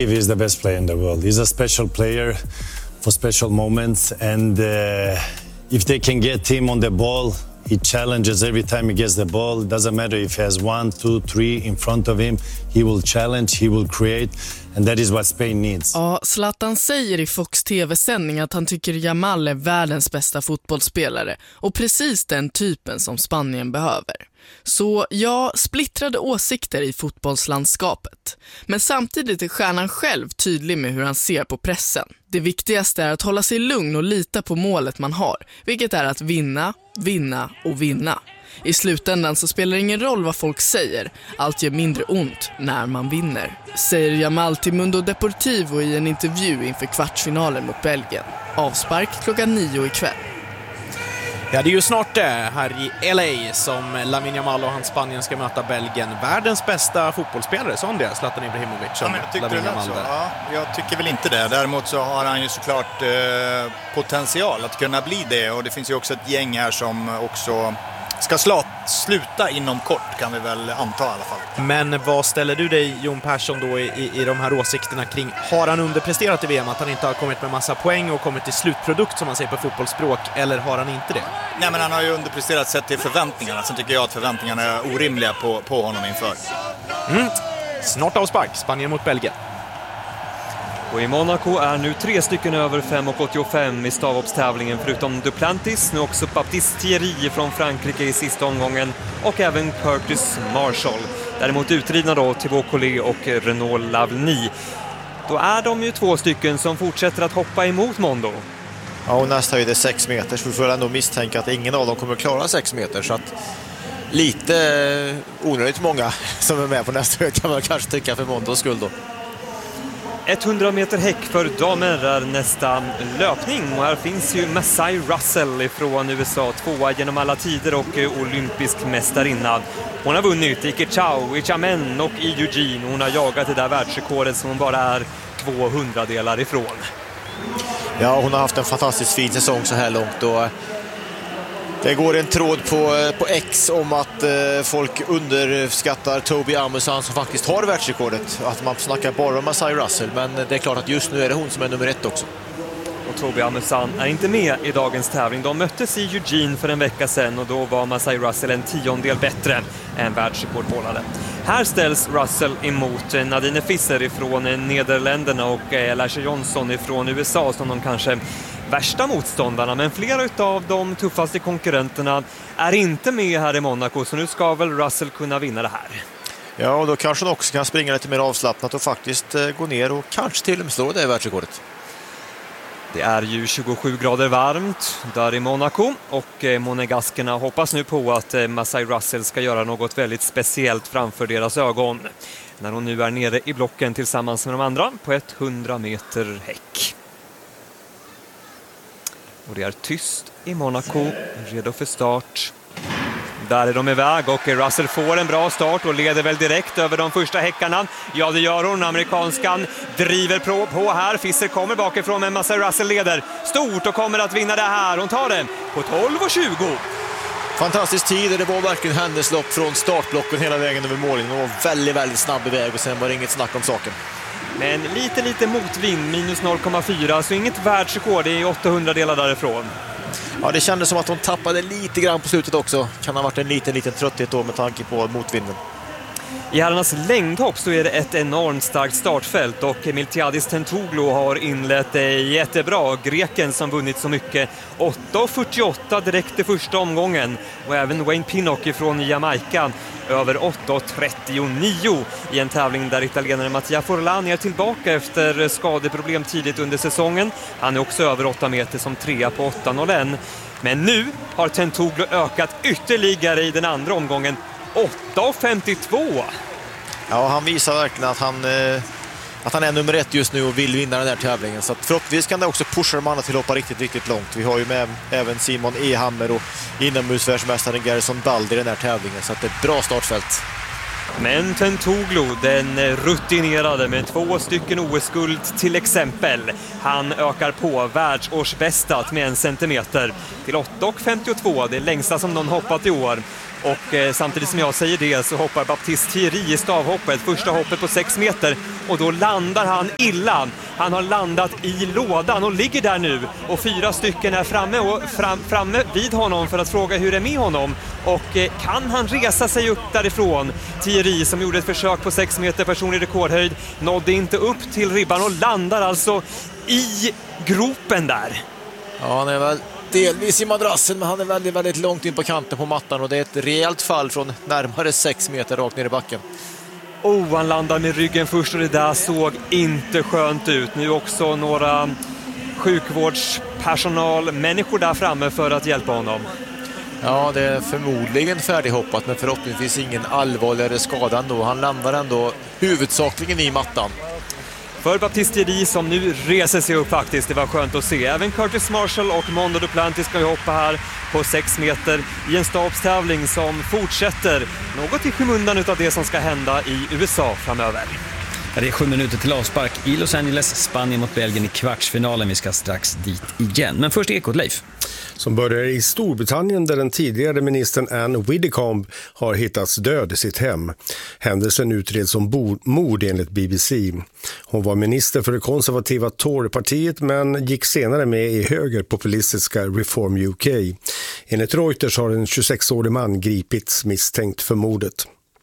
believe he's the best player in the world. He's a special player for special moments, and if they can get him on the ball, he challenges every time he gets the ball. It doesn't matter if he has 1, 2, 3 in front of him. He will challenge, he will create, and that is what Spain needs. Ja, Zlatan säger i Fox TV-sändning att han tycker Yamal är världens bästa fotbollsspelare och precis den typen som Spanien behöver. Så ja, splittrade åsikter i fotbollslandskapet. Men samtidigt är stjärnan själv tydlig med hur han ser på pressen. Det viktigaste är att hålla sig lugn och lita på målet man har, vilket är att vinna, vinna och vinna. I slutändan så spelar det ingen roll vad folk säger, allt gör mindre ont när man vinner, säger Yamal till Mundo Deportivo i en intervju inför kvartsfinalen mot Belgien. Avspark klockan 9 ikväll. Ja, det är ju snart det här i LA som Lamine Yamal och hans Spanien ska möta Belgien. Världens bästa fotbollsspelare, sa det, Zlatan Ibrahimovic. Ja, men tyckte du så? Ja, jag tycker väl inte det. Däremot så har han ju såklart potential att kunna bli det. Och det finns ju också ett gäng här som också ska sluta inom kort, kan vi väl anta i alla fall. Men vad ställer du dig, Jon Persson, då i de här åsikterna kring, har han underpresterat i VM, att han inte har kommit med massa poäng och kommit till slutprodukt som man säger på fotbollsspråk, eller har han inte det? Nej, men han har ju underpresterat sett till förväntningarna. Sen tycker jag att förväntningarna är orimliga på honom inför. Snart avspark, Spanien mot Belgien. Och i Monaco är nu 3 stycken över 5,85 i stavhoppstävlingen, förutom Duplantis, nu också Baptiste Thierry från Frankrike i sista omgången och även Curtis Marshall. Däremot utridna då Thibaut Collet och Renaud Lavny. Då är de ju 2 stycken som fortsätter att hoppa emot Mondo. Ja, och nästa höjd är 6 meter, så vi får ändå misstänka att ingen av dem kommer att klara 6 meter, så att lite onödigt många som är med på nästa höjd kan man kanske tycka för Mondos skull då. 100 meter häck för damer är nästa löpning, och här finns ju Masai Russell från USA, 2:a genom alla tider och olympisk mästarinna. Hon har vunnit i Kichau, i Xiamen och i Eugene. Hon har jagat det där världsrekordet som hon bara är 200-delar ifrån. Ja, hon har haft en fantastiskt fin säsong så här långt, och det går en tråd på X om att folk underskattar Toby Amusan som faktiskt har världsrekordet. Att man snackar bara om Masai Russell, men det är klart att just nu är det hon som är nummer 1 också. Och Toby Amusan är inte med i dagens tävling. De möttes i Eugene för en vecka sedan och då var Masai Russell en 10:ondel bättre än världsrekordhållare. Här ställs Russell emot Nadine Fisser från Nederländerna och Elijah Johnson från USA som de kanske värsta motståndarna, men flera av de tuffaste konkurrenterna är inte med här i Monaco, så nu ska väl Russell kunna vinna det här. Ja, och då kanske han också kan springa lite mer avslappnat och faktiskt gå ner och kanske till och med slå det världsrekordet. Det är ju 27 grader varmt där i Monaco och monegaskerna hoppas nu på att Masai Russell ska göra något väldigt speciellt framför deras ögon när hon nu är nere i blocken tillsammans med de andra på 100 meter häck. Och det är tyst i Monaco, redo för start. Där är de iväg och Russell får en bra start och leder väl direkt över de första häckarna. Ja, det gör hon. Amerikanskan driver på här. Fisser kommer bakifrån, men Masai Russell leder stort och kommer att vinna det här. Hon tar det på 12:20. Fantastisk tid, det var verkligen hennes lopp från startblocken hela vägen över mållinjen. Hon var väldigt, väldigt snabb i väg och sen var det inget snack om saken. Men lite motvind, minus 0,4, så inget världsrekord, det är 800 delar därifrån. Ja, det kändes som att hon tappade lite grann på slutet också. Kan ha varit en liten trötthet då med tanke på motvinden. I herrarnas längdhopp så är det ett enormt starkt startfält och Miltiadis Tentouglu har inlett jättebra. Greken som vunnit så mycket, 8:48 direkt i första omgången, och även Wayne Pinnock från Jamaica över 8:39 i en tävling där italienaren Mattia Forlani är tillbaka efter skadeproblem tidigt under säsongen. Han är också över 8 meter som 3 på 8:01. Men nu har Tentouglu ökat ytterligare i den andra omgången, 8:52. Ja, han visar verkligen att han är nummer 1 just nu och vill vinna den här tävlingen. Så att förhoppningsvis kan det också pusha de andra till att hoppa riktigt långt. Vi har ju med även Simon Ehammer och inomhusvärldsmästaren Garrison Baldi i den här tävlingen. Så att det är ett bra startfält. Men Tentouglu, den rutinerade med 2 stycken OS-guld till exempel. Han ökar på världsårsbästat med 1 centimeter till 8:52, det längsta som någon hoppat i år. Och samtidigt som jag säger det så hoppar Baptiste Thierry i stavhoppet, första hoppet på 6 meter, och då landar han illa. Han har landat i lådan och ligger där nu, och 4 stycken är framme vid honom för att fråga hur det är med honom, och kan han resa sig upp därifrån? Thierry, som gjorde ett försök på 6 meter personlig rekordhöjd, nådde inte upp till ribban och landar alltså i gropen där. Ja, han är väl delvis i madrassen, men han är väldigt, väldigt långt in på kanten på mattan, och det är ett rejält fall från närmare 6 meter rakt ner i backen. Han landar med ryggen först, och det där såg inte skönt ut. Nu också några sjukvårdspersonal, människor där framme för att hjälpa honom. Ja, det är förmodligen färdighoppat, men förhoppningsvis ingen allvarligare skada ändå. Han landar ändå huvudsakligen i mattan. För Baptiste Thierry, som nu reser sig upp faktiskt, det var skönt att se. Även Curtis Marshall och Mondo Duplantis ska ju hoppa här på 6 meter i en stabstävling som fortsätter något i skymundan av det som ska hända i USA framöver. Det är 7 minuter till avspark i Los Angeles, Spanien mot Belgien i kvartsfinalen. Vi ska strax dit igen. Men först Ekot, Leif. Som börjar i Storbritannien, där den tidigare ministern Anne Widdecombe har hittats död i sitt hem. Händelsen utreds som mord enligt BBC. Hon var minister för det konservativa Torypartiet, men gick senare med i högerpopulistiska Reform UK. Enligt Reuters har en 26-årig man gripits misstänkt för mordet.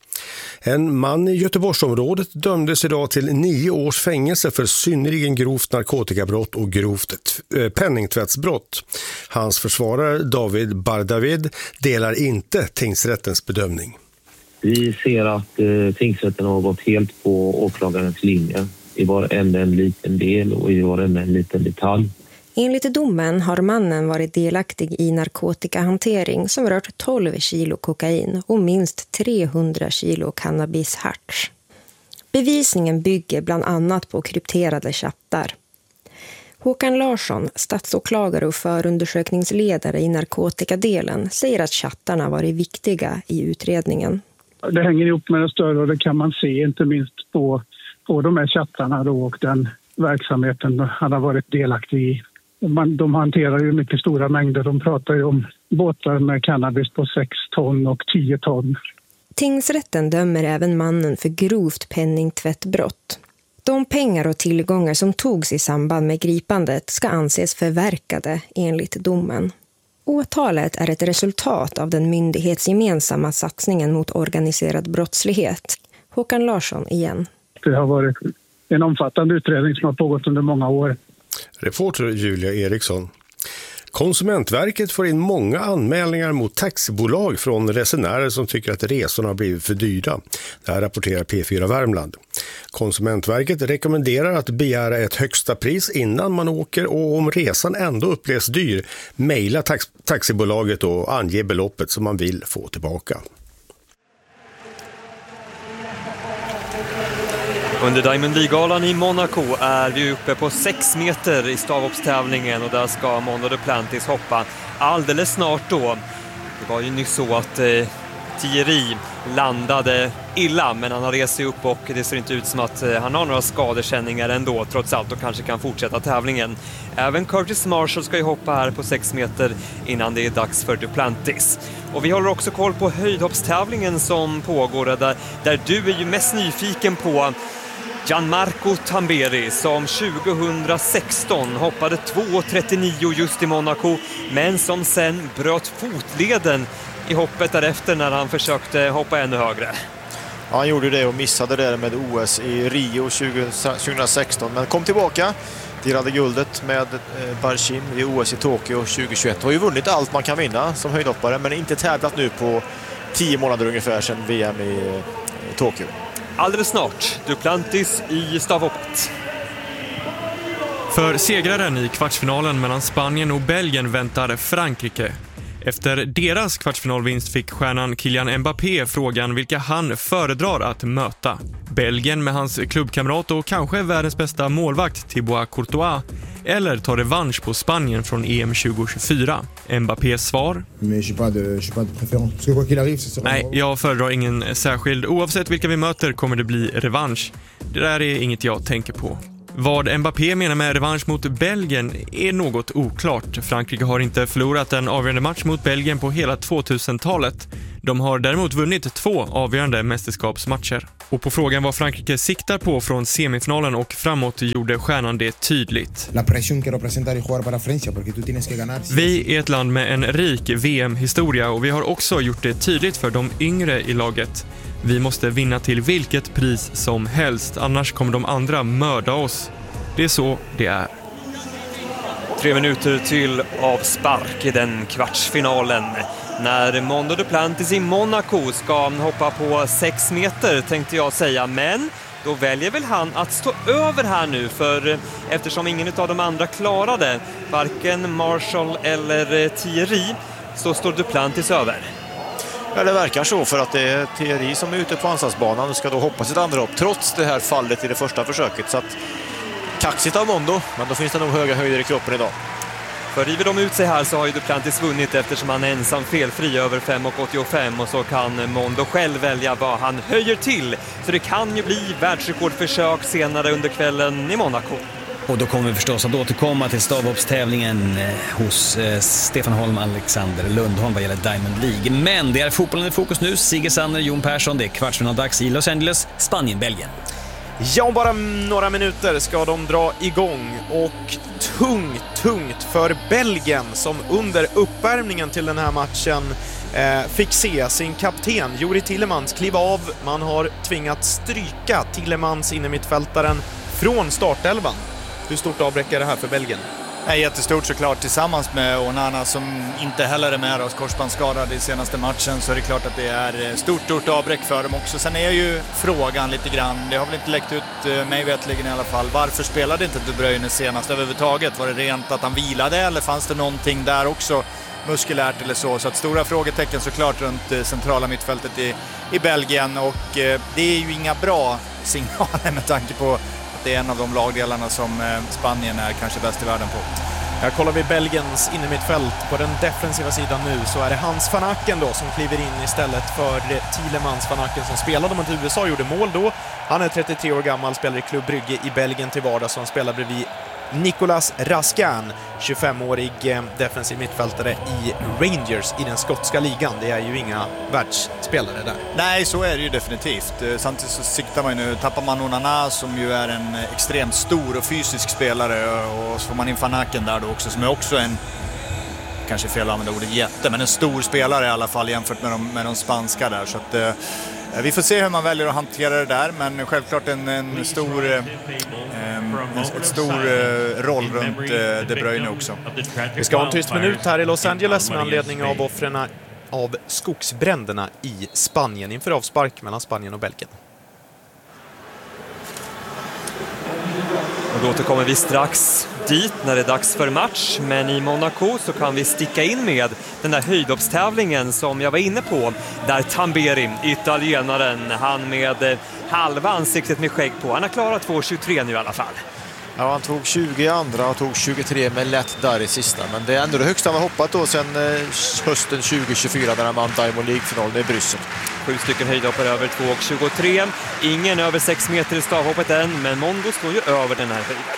En man i Göteborgsområdet dömdes idag till 9 års fängelse för synnerligen grovt narkotikabrott och grovt penningtvättsbrott. Hans försvarare David Bardavid delar inte tingsrättens bedömning. Vi ser att tingsrätten har gått helt på åklagarens linje. I var en liten del och i var en liten detalj. Enligt domen har mannen varit delaktig i narkotikahantering som rört 12 kilo kokain och minst 300 kilo cannabisharts. Bevisningen bygger bland annat på krypterade chattar. Håkan Larsson, statsåklagare och förundersökningsledare i narkotikadelen, säger att chattarna varit viktiga i utredningen. Det hänger ihop med det större, och det kan man se inte minst på de här chattarna då, och den verksamheten han har varit delaktig i. De hanterar ju mycket stora mängder. De pratar ju om båtar med cannabis på 6 ton och 10 ton. Tingsrätten dömer även mannen för grovt penningtvättbrott. De pengar och tillgångar som togs i samband med gripandet ska anses förverkade enligt domen. Åtalet är ett resultat av den myndighetsgemensamma satsningen mot organiserad brottslighet. Håkan Larsson igen. Det har varit en omfattande utredning som har pågått under många år. Reporter Julia Eriksson. Konsumentverket får in många anmälningar mot taxibolag från resenärer som tycker att resorna har blivit för dyra. Det här rapporterar P4 Värmland. Konsumentverket rekommenderar att begära ett högsta pris innan man åker, och om resan ändå upplevs dyr, mejla taxibolaget och ange beloppet som man vill få tillbaka. Under Diamond League-galan i Monaco är vi uppe på 6 meter i stavhoppstävlingen, och där ska Mondo Duplantis hoppa alldeles snart då. Det var ju nyss så att Thierry landade illa, men han har rest sig upp och det ser inte ut som att han har några skadekänningar ändå trots allt, och kanske kan fortsätta tävlingen. Även Curtis Marshall ska ju hoppa här på 6 meter innan det är dags för Duplantis. Och vi håller också koll på höjdhoppstävlingen som pågår, där du är ju mest nyfiken på Gianmarco Tamberi, som 2016 hoppade 2,39 just i Monaco, men som sen bröt fotleden i hoppet därefter när han försökte hoppa ännu högre. Ja, han gjorde det och missade det med OS i Rio 2016, men kom tillbaka. Delade guldet med Barshim i OS i Tokyo 2021. Har ju vunnit allt man kan vinna som höjdhoppare, men inte tävlat nu på 10 månader ungefär sedan VM i Tokyo. Alldeles snart Duplantis i stavhoppet. För segraren i kvartsfinalen mellan Spanien och Belgien väntar Frankrike. Efter deras kvartsfinalvinst fick stjärnan Kylian Mbappé frågan vilka han föredrar att möta. Belgien med hans klubbkamrat och kanske världens bästa målvakt Thibaut Courtois, eller ta revansch på Spanien från EM 2024. Mbappés svar: Nej, jag föredrar ingen särskild. Oavsett vilka vi möter kommer det bli revansch. Det där är inget jag tänker på. Vad Mbappé menar med revansch mot Belgien är något oklart. Frankrike har inte förlorat en avgörande match mot Belgien på hela 2000-talet. De har däremot vunnit 2 avgörande mästerskapsmatcher. Och på frågan vad Frankrike siktar på från semifinalen och framåt gjorde stjärnan det tydligt. Vi är ett land med en rik VM-historia och vi har också gjort det tydligt för de yngre i laget. Vi måste vinna till vilket pris som helst, annars kommer de andra mörda oss. Det är så det är. 3 minuter till avspark i den kvartsfinalen. När Mondo Duplantis i Monaco ska hoppa på 6 meter tänkte jag säga, men då väljer väl han att stå över här nu, för eftersom ingen av de andra klarade, varken Marshall eller Thierry, så står Duplantis över. Ja, det verkar så, för att det är Thierry som är ute på ansvarsbanan och ska då hoppa sitt andra upp trots det här fallet i det första försöket. Så att kaxigt av Mondo, men då finns det nog höga höjder i kroppen idag. För river de ut sig här så har ju Duplantis vunnit eftersom han är ensam felfri över 5,85 och så kan Mondo själv välja vad han höjer till. Så det kan ju bli världsrekordförsök senare under kvällen i Monaco. Och då kommer vi förstås att återkomma till stavhoppstävlingen hos Stefan Holm, Alexander Lundholm vad gäller Diamond League. Men det är fotbollen i fokus nu. Sigge Sanner, Jon Persson, det är kvartsfinaldags i Los Angeles, Spanien, Belgien. Ja, om bara några minuter ska de dra igång och tungt för Belgien som under uppvärmningen till den här matchen fick se sin kapten Juri Tillemans kliva av. Man har tvingats stryka Tillemans inne mittfältaren från startelvan. Hur stort avbräck är det här för Belgien? Jättestort såklart, tillsammans med Onana som inte heller är med oss, korsbandsskadad i senaste matchen, så är det klart att det är stort avbräck för dem också. Sen är ju frågan lite grann, det har väl inte läckt ut mig vetligen i alla fall, varför spelade inte De Bruyne senast överhuvudtaget? Var det rent att han vilade eller fanns det någonting där också muskulärt eller så? Så att stora frågetecken såklart runt centrala mittfältet i Belgien, och det är ju inga bra signaler med tanke på det är en av de lagdelarna som Spanien är kanske bäst i världen på. Här kollar vi Belgiens innermittfält. På den defensiva sidan nu så är det Hans van Aken då som kliver in istället för Tielemans. Van Aken som spelade mot USA, gjorde mål då. Han är 33 år gammal, spelar i Club Brugge i Belgien till vardags, som spelar bredvid Nicolas Raskin, 25-årig defensiv mittfältare i Rangers i den skotska ligan. Det är ju inga världsspelare där. Nej, så är det ju definitivt. Samtidigt så siktar man nu, tappar man Onana som ju är en extremt stor och fysisk spelare, och så får man in Van Aken där då också, som är också en, kanske fel att använda ordet jätte, men en stor spelare i alla fall jämfört med de spanska där. Så att vi får se hur man väljer att hantera det där, men självklart en stor roll runt De Bruyne också. Vi ska ha en tyst minut här i Los Angeles med anledning av offren av skogsbränderna i Spanien inför avspark mellan Spanien och Belgien. Och då återkommer vi strax dit när det är dags för match, men i Monaco så kan vi sticka in med den där höjdhoppstävlingen som jag var inne på, där Tamberi, italienaren, han med halva ansiktet med skägg på, han har klarat 2.23 nu i alla fall. Ja, han tog 20 i andra och tog 23 med lätt där i sista, men det är ändå det högsta han har hoppat då sedan hösten 2024 när han vann Diamond League-finalen i Bryssel. 7 stycken höjdhoppare över 2.23, ingen över 6 meter i stavhoppet än, men Mondo står ju över den här höjden.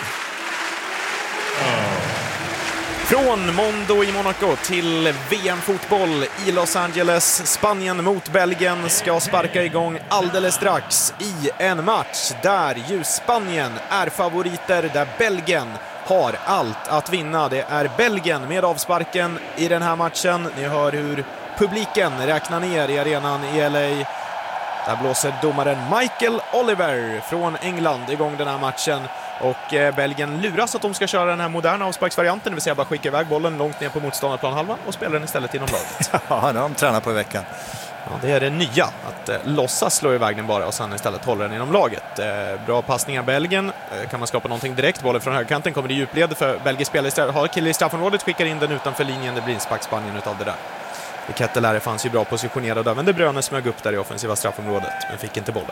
Från Mondo i Monaco till VM-fotboll i Los Angeles. Spanien mot Belgien ska sparka igång alldeles strax i en match där ju Spanien är favoriter, där Belgien har allt att vinna. Det är Belgien med avsparken i den här matchen. Ni hör hur publiken räknar ner i arenan i LA. Där blåser domaren Michael Oliver från England igång den här matchen. Och Belgien luras att de ska köra den här moderna avsparksvarianten, det vill säga bara skicka iväg bollen långt ner på motståndarplanhalvan och spela den istället inom laget. Ja, de tränar på i veckan. Ja, det är det nya, att låtsas slå iväg den bara och sen istället hålla den inom laget. Bra passningar Belgien, kan man skapa någonting direkt. Bollen från högerkanten kommer i djupled för belgisk spelare. Har kille i straffområdet, skickar in den utanför linjen, det blir inspark Spanien utav det där. Kettelare fanns ju bra positionerad där, men De Bruyne smög upp där i offensiva straffområdet, men fick inte bollen.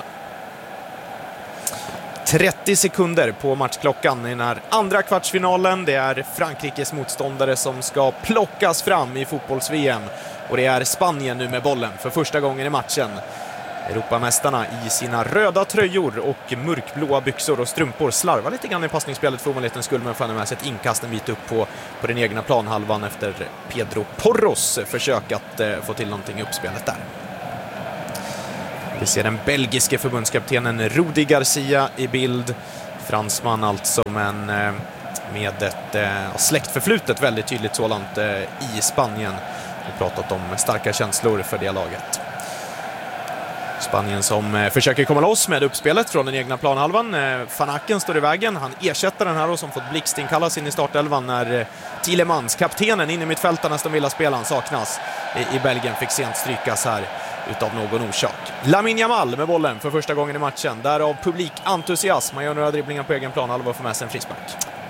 30 sekunder på matchklockan i den här andra kvartsfinalen. Det är Frankrikes motståndare som ska plockas fram i fotbolls-VM. Och det är Spanien nu med bollen för första gången i matchen. Europamästarna i sina röda tröjor och mörkblåa byxor och strumpor slarvar lite grann i passningsspelet för ovanlighetens skull, men får med sig ett inkast en bit upp på den egna planhalvan efter Pedro Porros försök att få till någonting i uppspelet där. Vi ser den belgiske förbundskaptenen Rudi Garcia i bild. Fransman alltså, men med ett släktförflutet väldigt tydligt sådant i Spanien. Vi har pratat om starka känslor för det laget. Spanien som försöker komma loss med uppspelet från den egna planhalvan. Van Aken står i vägen. Han ersätter den här som fått blixtinkallas in i startelvan när Tielemans, kaptenen in i mittfältarna som vill spela, saknas i Belgien, fick sent strykas här utav någon orsak. Lamine Yamal med bollen för första gången i matchen. Därav publikentusiasm. Man gör några dribblingar på egen planhalva och får med sig en frispark.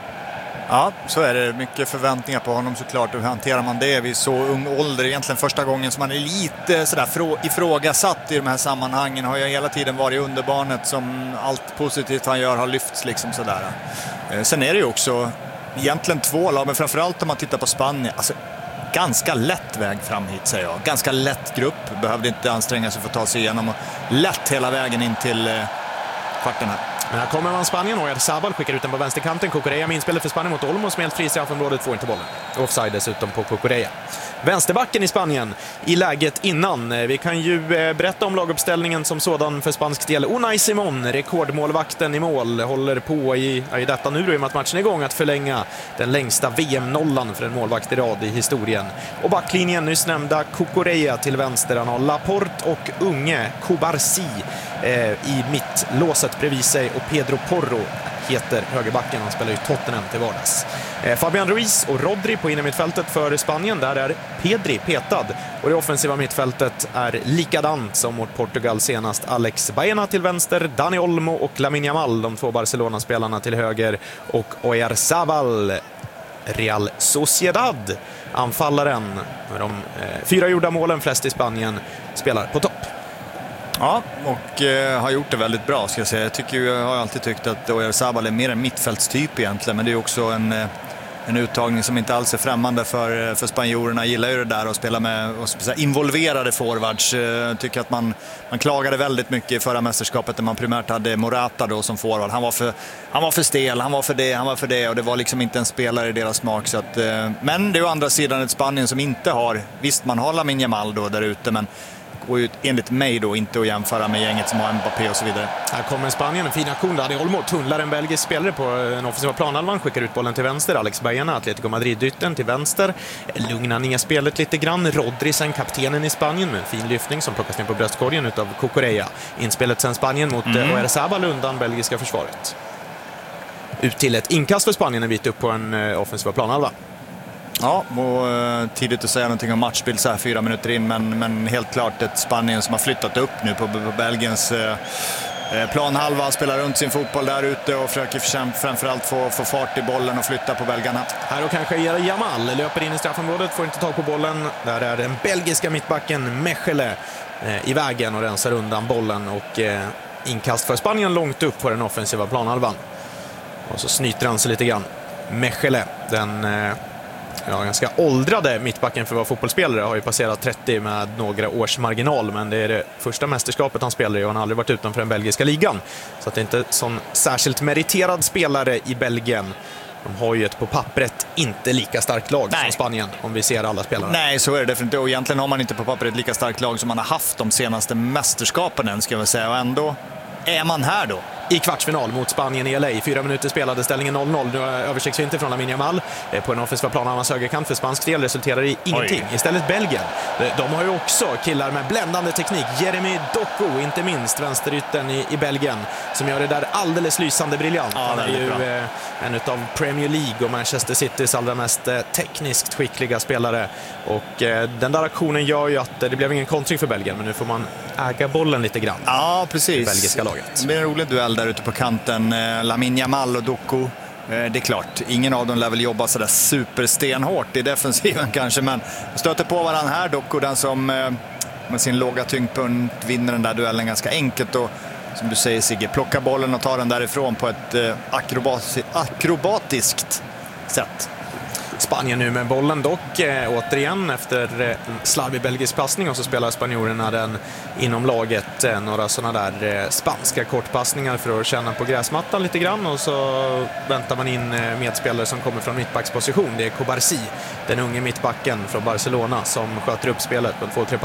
Ja, så är det. Mycket förväntningar på honom såklart. Hur hanterar man det vid så ung ålder? Egentligen första gången som man är lite sådär ifrågasatt i de här sammanhangen. Har jag hela tiden varit underbarnet som allt positivt han gör har lyfts liksom sådär. Sen är det ju också egentligen två lag, men framförallt om man tittar på Spanien. Alltså, ganska lätt väg fram hit, säger jag. Ganska lätt grupp. Behövde inte anstränga sig för att ta sig igenom. Och lätt hela vägen in till kvarten här. Men här kommer man Spanien och Sabal skickar ut den på vänsterkanten. Cucurella med inspelet för Spanien mot Olmo som helt fri i straffområdet, får inte bollen. Offside dessutom på Cucurella. Vänsterbacken i Spanien i läget innan. Vi kan ju berätta om laguppställningen som sådan för spansk del. Unai Simón, rekordmålvakten i mål, håller på i detta nu i och med att matchen är igång att förlänga den längsta VM-nollan för en målvakt i rad i historien. Och backlinjen nyss nämnda Cucurella till vänster. Han har Laporte och unge Cubarsí i mittlåset bredvid sig, och Pedro Porro heter högerbacken. Han spelar ju Tottenham till vardags. Fabian Ruiz och Rodri på innermittfältet för Spanien. Där är Pedri petad. Och det offensiva mittfältet är likadant som mot Portugal senast. Alex Baena till vänster, Dani Olmo och Lamine Yamal, de två Barcelona-spelarna, till höger. Och Oyarzabal, Real Sociedad, anfallaren med de 4 gjorda målen, flest i Spanien, spelar på topp. Ja, och har gjort det väldigt bra, ska jag säga. Jag har alltid tyckt att Oyarzabal är mer en mittfältstyp egentligen, men det är också en uttagning som inte alls är främmande för spanjorerna. Gillar ju det där att spela med involverade forwards. Tycker att man klagade väldigt mycket i förra mästerskapet när man primärt hade Morata då som forward. Han var för stel, han var för det och det var liksom inte en spelare i deras smak. Så att, men det är ju å andra sidan ett Spanien som inte har, visst man har Lamine Yamal då där ute, men och enligt mig då inte att jämföra med gänget som har Mbappé och så vidare. Här kommer Spanien, en fin aktion. Dani Olmo tunnlar en belgisk spelare på en offensiva planhalvan, skickar ut bollen till vänster. Alex Baena, Atletico Madrid-dytten till vänster, lugnar ner spelet lite grann. Rodri, sen kaptenen i Spanien, med en fin lyftning som plockas ner på bröstkorgen utav Cucurella. Inspelet sen Spanien mot Oyarzabal undan belgiska försvaret. Ut till ett inkast för Spanien en bit upp på en offensiva planhalva. Ja, och tidigt att säga någonting om matchbild så här 4 minuter in, men helt klart ett Spanien som har flyttat upp nu på Belgiens planhalva, spelar runt sin fotboll där ute och försöker framförallt få fart i bollen och flytta på belgarna. Här och kanske Yamal löper in i straffområdet, får inte tag på bollen. Där är den belgiska mittbacken Mechele i vägen och rensar undan bollen, och inkast för Spanien långt upp på den offensiva planhalvan. Och så snyter han sig lite grann. Mechele, den ganska åldrade mittbacken för att vara fotbollsspelare, har ju passerat 30 med några års marginal, men det är det första mästerskapet han spelar i och han har aldrig varit utanför den belgiska ligan. Så att det är inte sån särskilt meriterad spelare i Belgien. De har ju ett på pappret inte lika starkt lag som Spanien, om vi ser alla spelare. Nej, så är det definitivt. Och egentligen har man inte på pappret lika starkt lag som man har haft de senaste mästerskapen än, ska jag säga. Och ändå är man här då. I kvartsfinal mot Spanien i LA. 4 minuter spelade, ställningen 0-0. Nu översiktsvinter från Lamine Yamal på en offensiva plan av hans högerkant för spansk del resulterar i ingenting. Istället Belgien. De har ju också killar med bländande teknik. Jeremy Doku, inte minst vänsterytten i Belgien, som gör det där alldeles lysande briljant. Ja, han är ju en utav Premier League och Manchester Citys allra mest tekniskt skickliga spelare. Och den där aktionen gör ju att det blev ingen kontring för Belgien, men nu får man äga bollen lite grann. Ja, precis. Belgiska laget. Det blir en rolig duell där ute på kanten. Lamine Yamal och Doku. Det är klart, ingen av dem lär väl jobba sådär superstenhårt i defensiven kanske, men stöter på varandra här. Doku, den som med sin låga tyngdpunkt vinner den där duellen ganska enkelt och, som du säger Sigge, plockar bollen och tar den därifrån på ett akrobatiskt sätt. Spanien nu med bollen dock återigen efter en slarvig belgisk passning, och så spelar spanjorerna den inom laget. Några sådana där spanska kortpassningar för att känna på gräsmattan lite grann, och så väntar man in medspelare som kommer från mittbacksposition. Det är Cobarsi, den unge mittbacken från Barcelona, som sköter upp spelet. Men 2-3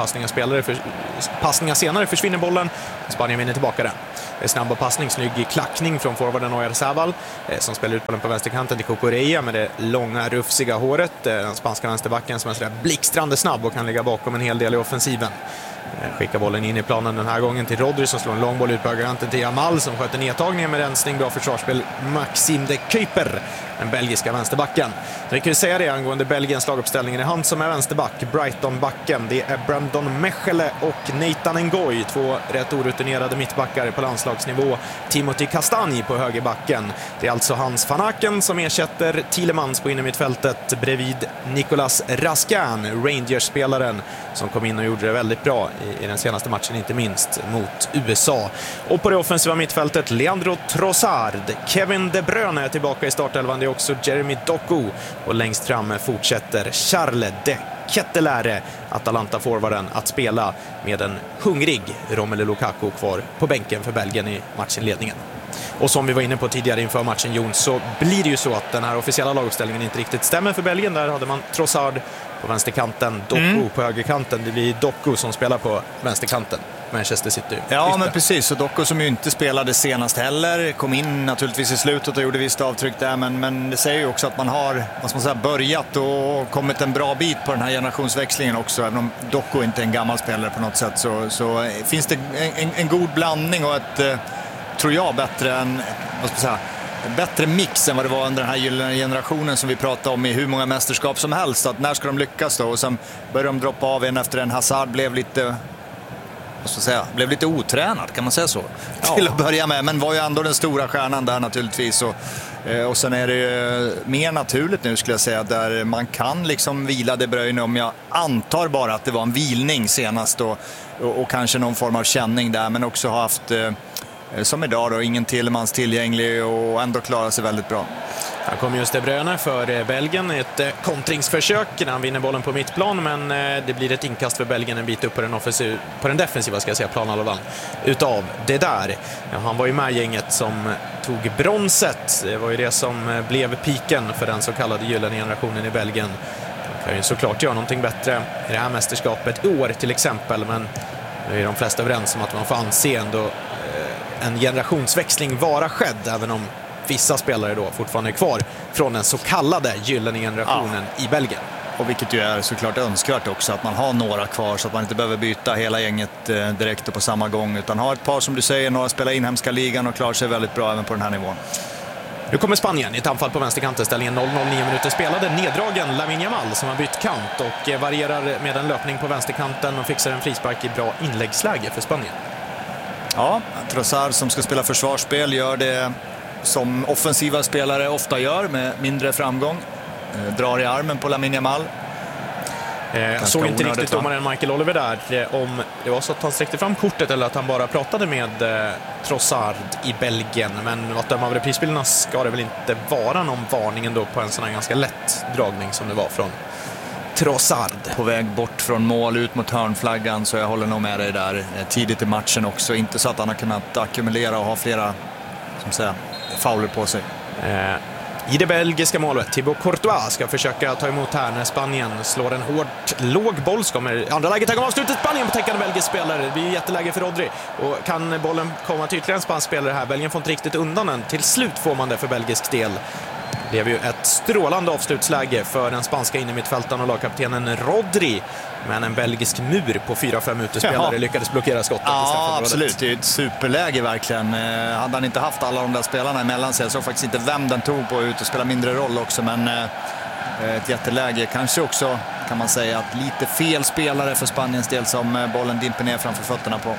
passningar senare försvinner bollen. Spanien vinner tillbaka den. Snabba passning, snygg klackning från forwarden Oyarzabal som spelar ut bollen på vänsterkanten till Cucurella med det långa rufsiga håret. Den spanska vänsterbacken som är sådär blixtrande snabb och kan ligga bakom en hel del i offensiven. Skickar bollen in i planen den här gången till Rodri som slår en lång boll ut på högerkanten till Yamal som sköter nedtagningen med rensning. Bra försvarsspel. Maxime de Kuyper, den belgiska vänsterbacken. Vi kan ju säga det angående Belgiens laguppställning. Det är han som är vänsterback, Brighton-backen. Det är Brandon Mechele och Nathan Ngoy, 2 rätt orutinerade mittbackar på landslagsnivå. Timothy Castagne på högerbacken. Det är alltså Hans van Aken som ersätter Tielemans på innermittfältet bredvid Nicolas Raskin, Rangers-spelaren som kom in och gjorde det väldigt bra i den senaste matchen, inte minst mot USA. Och på det offensiva mittfältet Leandro Trossard, Kevin De Bruyne är tillbaka i startelvan, det är också Jeremy Doku, och längst fram fortsätter Charles de Kettelare, Atalanta-forwarden, att spela med en hungrig Romelu Lukaku kvar på bänken för Belgien i matchinledningen. Och som vi var inne på tidigare inför matchen, Jon, så blir det ju så att den här officiella laguppställningen inte riktigt stämmer för Belgien. Där hade man Trossard på vänsterkanten, Doku på högerkanten. Det blir Doku som spelar på vänsterkanten. Manchester City. Ja, men precis. Och Doku som ju inte spelade senast heller, kom in naturligtvis i slutet och gjorde visst avtryck där, men det säger ju också att man har, vad ska man säga, börjat och kommit en bra bit på den här generationsväxlingen också. Även om Doku inte är en gammal spelare på något sätt, så finns det en god blandning och ett, tror jag, bättre än, vad ska man säga, bättre mix än vad det var under den här gyllene generationen som vi pratade om i hur många mästerskap som helst. Att när ska de lyckas då? Och sen började de droppa av en efter en. Hazard blev lite, vad ska jag säga, blev lite otränad, kan man säga så? Ja. Till att börja med, men var ju ändå den stora stjärnan där naturligtvis. Och sen är det ju mer naturligt nu, skulle jag säga, där man kan liksom vila De Bruyne, om jag antar bara att det var en vilning senast och kanske någon form av känning där, men också har haft som idag då, ingen Tielemans tillgänglig och ändå klarar sig väldigt bra. Här kommer just De Bruyne för Belgien, ett kontringsförsök när han vinner bollen på mittplan, men det blir ett inkast för Belgien en bit upp på den defensiva, ska jag säga, planhalvan utav det där. Ja, han var ju med gänget som tog bronset. Det var ju det som blev piken för den så kallade gyllene generationen i Belgien. De kan ju såklart göra någonting bättre i det här mästerskapet i år till exempel, men nu är de flesta överens om att man får anse ändå en generationsväxling vara skedd, även om vissa spelare då fortfarande är kvar från den så kallade gyllene generationen i Belgien. Och vilket ju är såklart önskvärt också, att man har några kvar så att man inte behöver byta hela gänget direkt och på samma gång, utan har ett par, som du säger, några spelar inhemska ligan och klarar sig väldigt bra även på den här nivån. Nu kommer Spanien i ett anfall på vänsterkanten, ställningen 0-0, 9 minuter spelade. Neddragen Lamine Yamal som har bytt kant och varierar med en löpning på vänsterkanten och fixar en frispark i bra inläggsläge för Spanien. Ja, Trossard som ska spela försvarsspel gör det som offensiva spelare ofta gör, med mindre framgång. Drar i armen på Lamine Yamal. Såg inte riktigt domaren Michael Oliver där om det var så att han sträckte fram kortet eller att han bara pratade med Trossard i Belgien, men att döma av reprisbilderna ska det väl inte vara någon varning ändå på en sån här ganska lätt dragning som det var från Trossard. På väg bort från mål ut mot hörnflaggan, så jag håller nog med dig där tidigt i matchen också. Inte så att han har kunnat ackumulera och ha flera, som säger, fauler på sig. I det belgiska målet, Thibaut Courtois ska försöka ta emot här när Spanien slår en hårt låg boll. Kommer andra läget, här kommer avslutet, Spanien på täckande belgisk spelare. Det blir jätteläge för Rodri. Och kan bollen komma till ytterligare en spansk spelare här? Belgien får inte riktigt undan den. Till slut får man det för belgisk del. Det är ju ett strålande avslutsläge för den spanska innermittfältaren och lagkaptenen Rodri. Men en belgisk mur på 4-5 utespelare lyckades blockera skottet. Ja, absolut. Det är ett superläge verkligen. Hade han inte haft alla de där spelarna emellan sig, så faktiskt inte vem den tog på ut och spela mindre roll också. Men ett jätteläge. Kanske också, kan man säga, att lite fel spelare för Spaniens del som bollen dimper ner framför fötterna på.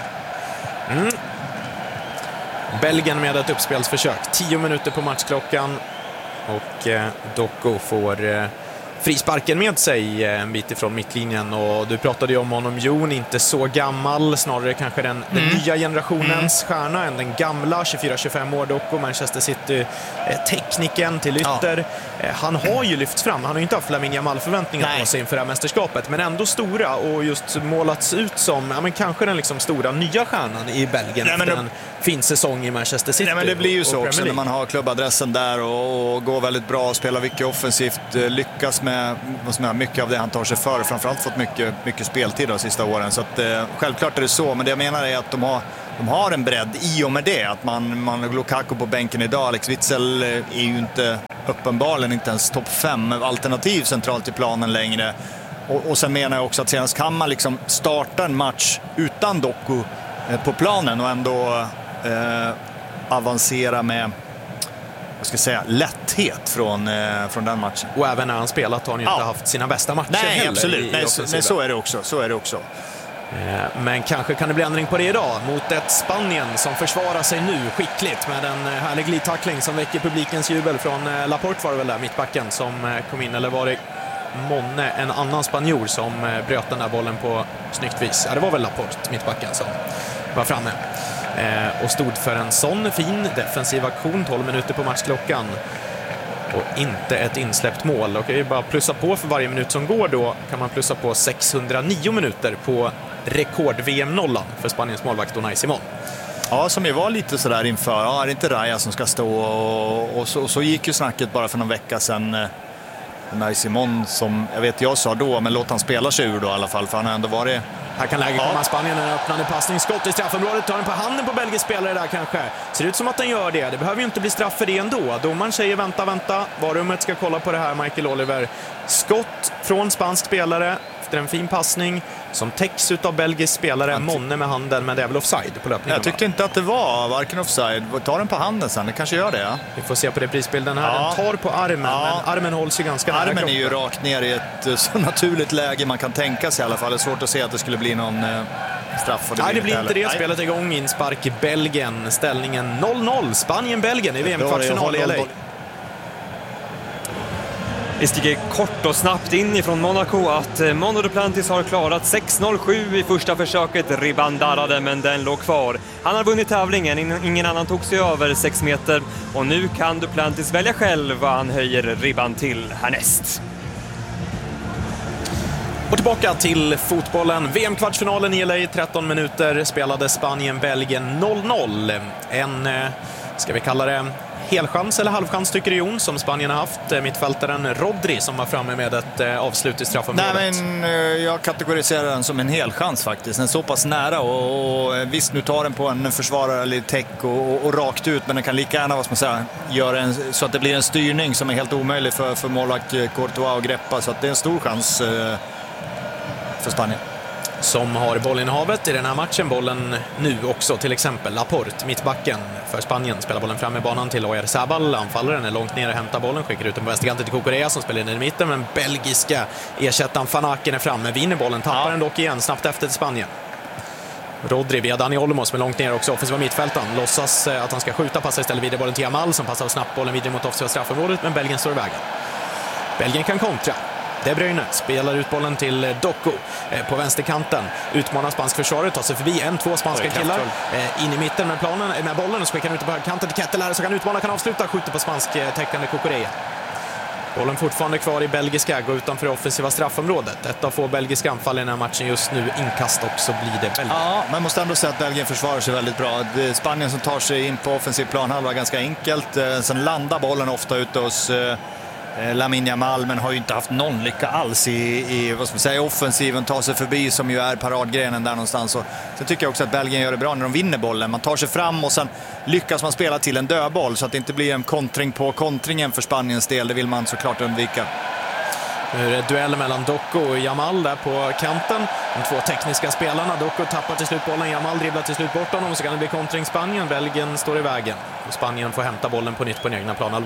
Belgien med ett uppspelsförsök. 10 minuter på matchklockan. Och Doku får frisparken med sig en bit ifrån mittlinjen, och du pratade ju om honom, Jon, inte så gammal, snarare kanske den nya generationens stjärna än den gamla, 24-25 år dock, och Manchester City tekniken till ytter. Han har ju lyft fram, han har ju inte haft Lamine Yamal-förväntningar på sig inför det här mästerskapet, men ändå stora, och just målats ut som kanske den liksom stora nya stjärnan i Belgien efter en fin säsong i Manchester City. Nej, men det blir ju så också när man har klubbadressen där och går väldigt bra, spelar mycket offensivt, lyckas med mycket av det han tar sig för, framförallt fått mycket speltid de sista åren, så att självklart är det så, men det jag menar är att de har en bredd i och med det, att man Lukaku på bänken idag, Alex Witsel är ju inte uppenbarligen inte ens topp 5 alternativ centralt i planen längre, och sen menar jag också att senast kan man liksom starta en match utan Doku på planen och ändå avancera med lätthet från den matchen. Och även när han spelat har han ju inte haft sina bästa matcher heller. Absolut. Nej, så är det också. Men kanske kan det bli ändring på det idag mot ett Spanien som försvarar sig nu skickligt med en härlig glidtackling som väcker publikens jubel från Laporte, var det väl där, mittbacken som kom in, eller var det månne en annan spanjor som bröt den där bollen på snyggt vis? Ja, det var väl Laporte, mittbacken, som var framme och stod för en sån fin defensiv aktion. 12 minuter på matchklockan och inte ett insläppt mål. Och kan ju bara plussa på för varje minut som går, då kan man plussa på 609 minuter på rekord-VM-nollan för Spaniens målvakt Unai Simón. Ja, som ju var lite sådär inför, är det inte Raya som ska stå, och så gick ju snacket bara för någon vecka sedan. Unai Simón, som jag sa då, men låt han spela sig ur då i alla fall, för han har ändå varit... Här kan läget komma. Spanien, en öppnande passning, skott i straffområdet, tar den på handen på belgisk spelare där kanske. Ser ut som att den gör det. Det behöver ju inte bli straff för det ändå. Domaren säger vänta. Varummet ska kolla på det här, Michael Oliver. Skott från spansk spelare efter en fin passning som täcks ut av belgisk spelare. Monne med handen, men det är väl offside på löpningen. Jag tyckte inte att det var varken offside. Ta den på handen sen, det kanske gör det. Ja. Vi får se på det prisbilden här. Den tar på armen, men armen hålls ju ganska nära kroppen. Armen är ju rakt ner i ett så naturligt läge man kan tänka sig i alla fall. Det är svårt att se att det skulle bli någon straff. Nej, det blir inte det. Spelet är igång, inspark i Belgien. Ställningen 0-0. Spanien-Belgien i VM-kvartsfinal i LA. Vi stiger kort och snabbt in ifrån Monaco att Mono Duplantis har klarat 6.07 i första försöket. Ribban darrade, men den låg kvar. Han har vunnit tävlingen, ingen annan tog sig över 6 meter. Och nu kan Duplantis välja själv vad han höjer ribban till härnäst. Och tillbaka till fotbollen. VM-kvartsfinalen i LA, 13 minuter spelade Spanien-Belgien 0-0. En, ska vi kalla det, helchans eller halvchans tycker Jon, som Spanien har haft. Mittfältaren Rodri som var framme med ett avslut i straffområdet. Nej, men jag kategoriserar den som en helchans faktiskt. Den är så pass nära och visst, nu tar den på en försvarare eller täck och rakt ut, men den kan lika gärna, göra så att det blir en styrning som är helt omöjlig för målvakt Courtois att greppa, så att det är en stor chans för Spanien. Som har bollinnehavet i den här matchen. Bollen nu också, till exempel Laporte, mittbacken för Spanien, spelar bollen fram i banan till Oyarzabal. Anfallaren är långt ner och hämtar bollen, skickar ut den på vänsterkanten till Cucurella som spelar in i mitten, men belgiska ersättaren Van Aken är framme, vinner bollen, tappar den dock igen snabbt efter till Spanien. Rodri via Dani Olmo som är långt ner också, offensiva mittfältaren, låtsas att han ska skjuta, passar istället vidare bollen till Yamal som passar snabbt bollen vidare mot offensiva straffområdet, men Belgien står i vägen. Belgien kan kontra. De Bruyne spelar ut bollen till Doku på vänsterkanten. Utmanar spansk försvaret, tar sig förbi 1-2 spanska killar. In i mitten med bollen och så skickar han ut på kanten till Ketteler, så kan utmana, kan avsluta, skjuter på spansk täckande Cucurella. Bollen fortfarande kvar i belgiska, går utanför offensiva straffområdet. Ett av få belgiska anfall i den här matchen just nu, inkast, och så blir det Belgien. Ja, man måste ändå säga att Belgien försvarar sig väldigt bra. Det är Spanien som tar sig in på offensiv planhalva ganska enkelt. Sen landar bollen ofta ute hos Lamine Yamal, men har ju inte haft någon lycka alls i offensiven, tar sig förbi, som ju är paradgrenen där någonstans. Och sen tycker jag också att Belgien gör det bra när de vinner bollen. Man tar sig fram och sen lyckas man spela till en dödboll så att det inte blir en kontring på kontringen för Spaniens del. Det vill man såklart undvika. Nu är det duell mellan Doku och Yamal där på kanten. De två tekniska spelarna. Doku tappar till slut bollen, Yamal dribblar till slut bort honom, så kan det bli kontring Spanien. Belgien står i vägen och Spanien får hämta bollen på nytt på den egna planhalva.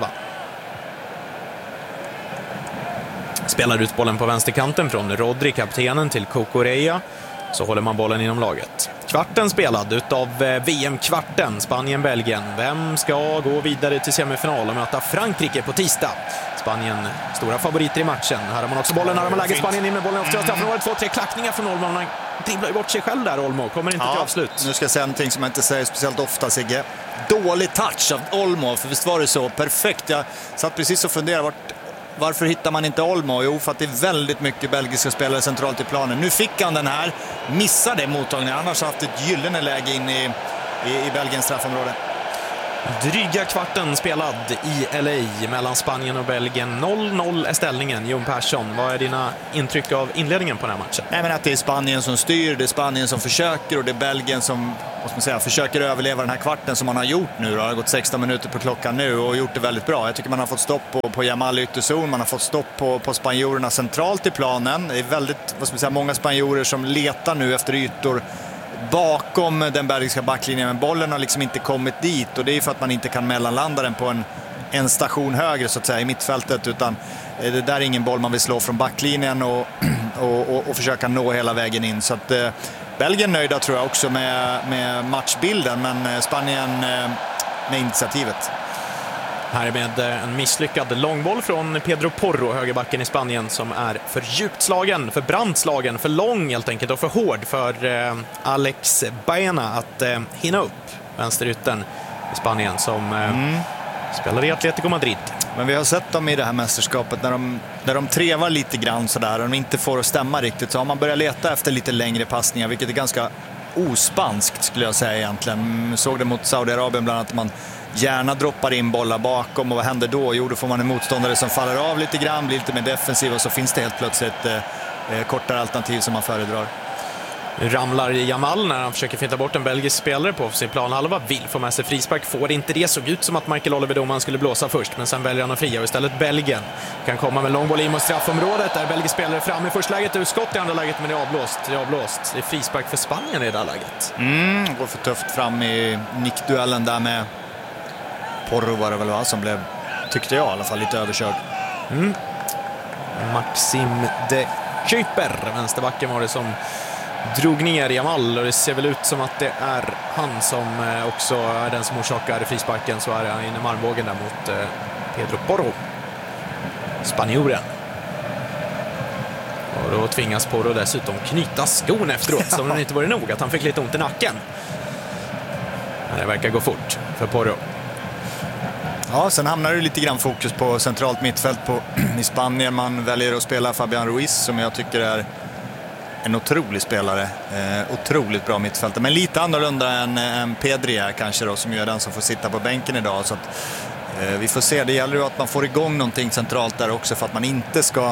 Spelar ut bollen på vänsterkanten från Rodri, kaptenen, till Cucurella. Så håller man bollen inom laget. Kvarten spelad utav VM-kvarten, Spanien-Belgien. Vem ska gå vidare till semifinal och möta Frankrike på tisdag? Spanien, stora favoriter i matchen. Här har man också bollen, här har man läget. Spanien in med bollen efter straffområdet. 2-3 klackningar från Olmo. Han dribblar ju bort sig själv där, Olmo. Kommer inte till avslut. Nu ska jag säga någonting som jag inte säger speciellt ofta, Sigge. Dålig touch av Olmo, för visst var det så perfekt. Jag satt precis och funderade varför hittar man inte Olmo? Jo, för att det är väldigt mycket belgiska spelare centralt i planen. Nu fick han den här, missade mottagningen. Annars haft ett gyllene läge in i Belgiens straffområde. Dryga kvarten spelad i LA mellan Spanien och Belgien. 0-0 är ställningen. Jon Persson, vad är dina intryck av inledningen på den här matchen? Nej, men att det är Spanien som styr, det är Spanien som försöker och det är Belgien som försöker överleva den här kvarten som man har gjort nu. Det har gått 16 minuter på klockan nu och gjort det väldigt bra. Jag tycker man har fått stopp på Yamal i ytterzon, man har fått stopp på spanjorerna centralt i planen. Det är väldigt, många spanjorer som letar nu efter ytor bakom den belgiska backlinjen, men bollen har liksom inte kommit dit och det är för att man inte kan mellanlanda den på en station högre så att säga i mittfältet, utan det där är ingen boll man vill slå från backlinjen och försöka nå hela vägen in. Så att Belgien nöjda tror jag också med matchbilden, men Spanien med initiativet. Här med en misslyckad långboll från Pedro Porro, högerbacken i Spanien, som är för djupt slagen, för brant slagen, för lång helt enkelt och för hård för Alex Baena att hinna upp. Vänsterytten i Spanien som spelar i Atletico Madrid. Men vi har sett dem i det här mästerskapet när de trevar lite grann sådär och de inte får att stämma riktigt, så har man börjat leta efter lite längre passningar, vilket är ganska ospanskt skulle jag säga egentligen. Såg det mot Saudiarabien bland annat, man gärna droppar in bollar bakom, och vad händer då? Jo, då får man en motståndare som faller av lite grann, blir lite mer defensiv och så finns det helt plötsligt kortare alternativ som man föredrar. Ramlar Yamal när han försöker finta bort en belgisk spelare på sin planhalva, vill få med sig frispark, får inte det. Såg ut som att Michael Oliver domaren skulle blåsa först, men sen väljer han att fria och istället Belgien kan komma med långboll in mot straffområdet. Där belgisk spelare fram i första läget, skott i andra läget, men det är avblåst. Det är frispark för Spanien i det här läget. Går för tufft fram i nickduellen där med Porro var det väl, va? Som blev, tyckte jag i alla fall, lite överkörd. Maxim de Kuiper, vänsterbacken, var det som drog ner Yamal, och det ser väl ut som att det är han som också är den som orsakar frisparken. Så är han inne i armbågen där mot Pedro Porro, spanjoren. Och då tvingas Porro dessutom knyta skon efteråt, som det inte var nog att han fick lite ont i nacken. Men det verkar gå fort för Porro. Ja, sen hamnar det lite grann fokus på centralt mittfält i Spanien. Man väljer att spela Fabian Ruiz, som jag tycker är en otrolig spelare. Otroligt bra mittfältare, men lite annorlunda än Pedri är kanske då, som är den som får sitta på bänken idag. Så att, vi får se, det gäller ju att man får igång någonting centralt där också, för att man inte ska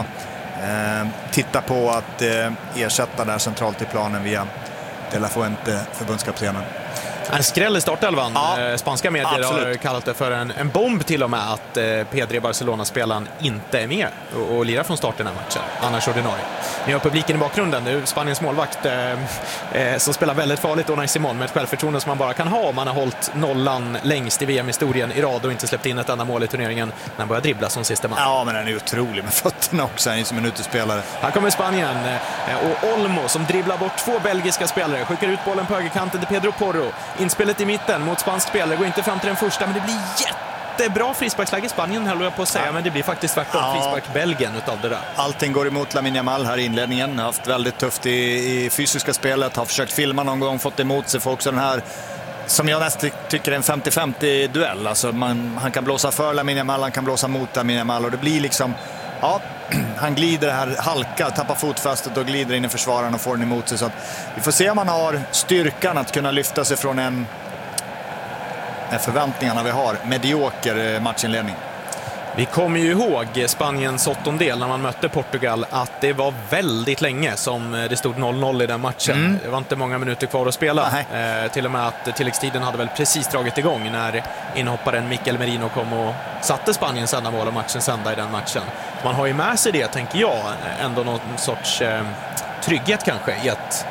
titta på att ersätta där centralt i planen via De La Fuente, förbundskaptenen. En skräll i startelvan. Ja, spanska medier har kallat det för en bomb till och med att Pedri, Barcelona-spelaren, inte är med och lirar från starten den här matchen. Annars ordinarie. Ni har publiken i bakgrunden. Det är Spaniens målvakt som spelar väldigt farligt, Unai Simon, med ett självförtroende som man bara kan ha om man har hållit nollan längst i VM-historien i rad och inte släppt in ett enda mål i turneringen när han börjar dribbla som sista man. Ja, men han är otrolig med fötterna också. Han är som en utespelare. Här kommer Spanien och Olmo som dribblar bort två belgiska spelare. Skickar ut bollen på högerkanten till Pedro Porro. Inspelet i mitten mot spansk spelare, går inte fram till den första, men det blir jättebra frisparksläge i Spanien, höll jag på att säga, men det blir faktiskt tvärtom frispark Belgien utav det där. Allting går emot Lamine Yamal här i inledningen, har haft väldigt tufft i fysiska spelet, har försökt filma någon gång, fått emot sig för också den här, som jag nästan tycker är en 50-50 duell, alltså han kan blåsa för Lamine Yamal, han kan blåsa mot Lamine Yamal, och det blir liksom, han glider här, halkar, tappar fotfästet och glider in i försvararen och får den emot sig. Så att vi får se om han har styrkan att kunna lyfta sig från en förväntningarna vi har, medioker matchinledning. Vi kommer ju ihåg Spaniens åttondel när man mötte Portugal, att det var väldigt länge som det stod 0-0 i den matchen. Det var inte många minuter kvar att spela. Till och med att tilläggstiden hade väl precis dragit igång när inhopparen Mikel Merino kom och satte Spaniens enda mål och matchens enda i den matchen. Man har ju med sig det, tänker jag, ändå någon sorts trygghet kanske i att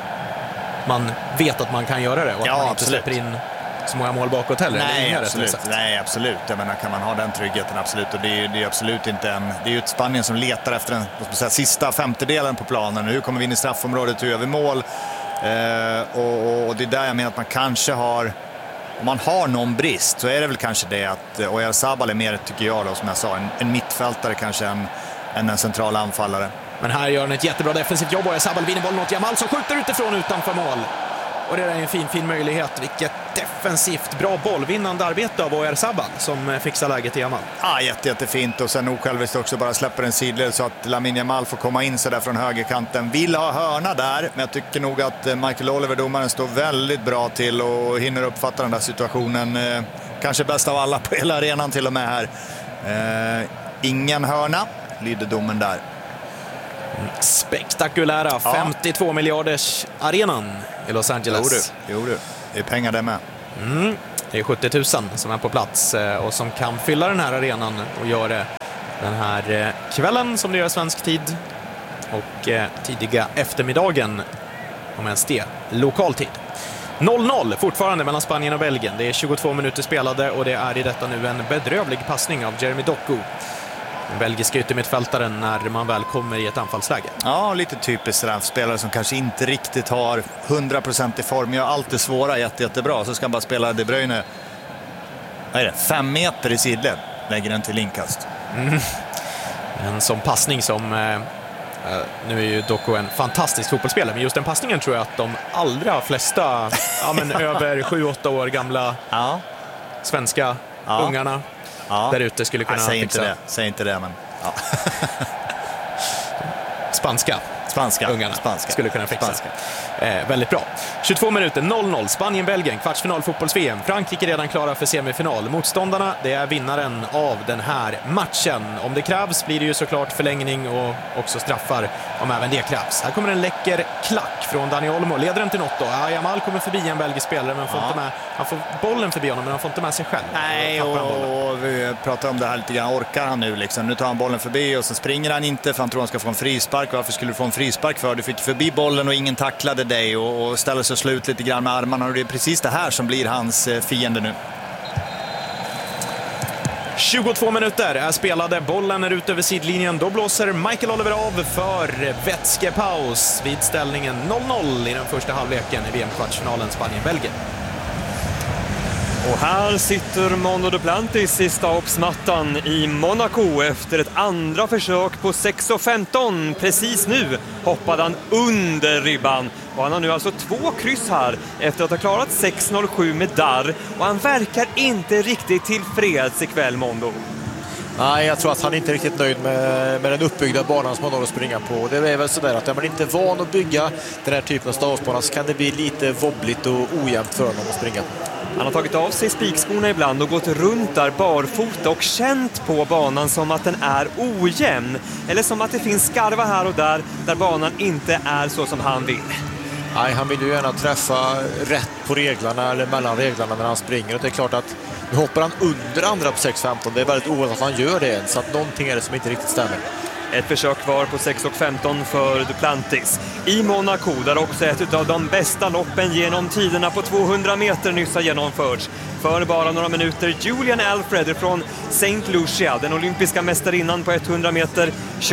man vet att man kan göra det och att man inte släpper in så många mål bakåt heller. Nej, absolut. Jag menar, kan man ha den tryggheten, absolut. Och det är absolut inte det är ju ett Spanien som letar efter den sista femtedelen på planen. Hur kommer vi in i straffområdet? Hur gör vi mål? Och det är där jag menar att man kanske har, om man har någon brist så är det väl kanske det att Oyarzabal är mer, tycker jag då, som jag sa, en mittfältare kanske än en central anfallare. Men här gör han ett jättebra defensivt jobb. Oyarzabal vinner bollen åt Jamal som skjuter utifrån utanför mål. Och det är en fin möjlighet. Vilket defensivt bra bollvinnande arbete av Oyarzabal som fixar läget till Jamal. Ja, jättefint. Och sen osjälviskt också bara släpper en sidled så att Lamine Yamal får komma in så där från högerkanten. Vill ha hörna där, men jag tycker nog att Michael Oliver, domaren, står väldigt bra till och hinner uppfatta den där situationen. Kanske bäst av alla på hela arenan till och med här. Ingen hörna, lyder domen där. Spektakulära 52 miljarders arenan i Los Angeles. Jo du. Det är pengar det med. Det är 70 000 som är på plats och som kan fylla den här arenan och gör det den här kvällen som det gör svensk tid och tidiga eftermiddagen, om ens det, lokal tid. 0-0 fortfarande mellan Spanien och Belgien. Det är 22 minuter spelade och det är i detta nu en bedrövlig passning av Jeremy Doku, den belgiska yttermittfältaren, när man väl kommer i ett anfallsläge. Ja, lite typiskt straffspelare som kanske inte riktigt har 100% i form. Gör allt det svåra jättebra. Så ska han bara spela De Bruyne. Vad är det? 5 meter i sidled. Lägger den till inkast. En sån passning som... nu är ju Doku en fantastisk fotbollsspelare, men just den passningen tror jag att de allra flesta över 7-8 år gamla svenska ungarna där ute skulle kunna fixa. Säg inte det, men Spanska ungarna skulle kunna fixa. Väldigt bra. 22 minuter, 0-0. Spanien-Belgien, kvartsfinal fotbolls-VM. Frankrike redan klara för semifinal. Motståndarna, det är vinnaren av den här matchen. Om det krävs blir det ju såklart förlängning och också straffar om även det krävs. Här kommer en läcker klack från Dani Olmo. Leder den till något då? Jamal kommer förbi en belgisk spelare, men får inte med, han får bollen förbi honom, men han får inte med sig själv. Nej, och vi pratar om det här lite grann. Orkar han nu liksom? Nu tar han bollen förbi och så springer han inte för han tror han ska få en frispark. Varför skulle du få en frispark för? Du fick förbi bollen och ingen tacklade dig och ställer sig slut lite grann med armarna, och det är precis det här som blir hans fiende nu. 22 minuter är spelade, bollen är ut över sidlinjen. Då blåser Michael Oliver av för vätskepaus vid ställningen 0-0 i den första halvleken i VM-kvartsfinalen Spanien-Belgien. Och här sitter Mondo Duplantis i stabsmattan i Monaco efter ett andra försök på 6,15. Precis nu hoppade han under ribban. Och han har nu alltså 2 kryss här efter att ha klarat 6,07 med darr. Och han verkar inte riktigt tillfreds ikväll, Mondo. Nej, jag tror att han inte är riktigt nöjd med den uppbyggda banan som han har att springa på. Det är väl sådär att är man inte van att bygga den här typen av stavsbana så kan det bli lite wobbligt och ojämnt för honom att springa. Han har tagit av sig spikskorna ibland och gått runt där barfota och känt på banan som att den är ojämn. Eller som att det finns skarva här och där banan inte är så som han vill. Nej, han vill ju gärna träffa rätt på reglarna eller mellan reglarna när han springer. Och det är klart att nu hoppar han under andra på 6,15. Det är väldigt ovanligt att han gör det, så att någonting är det som inte riktigt stämmer. Ett försök kvar på 6,15 för Duplantis. I Monaco, där också ett av de bästa loppen genom tiderna på 200 meter nyss har genomförts. För bara några minuter Julian Alfred från St. Lucia, den olympiska mästarinnan på 100 meter,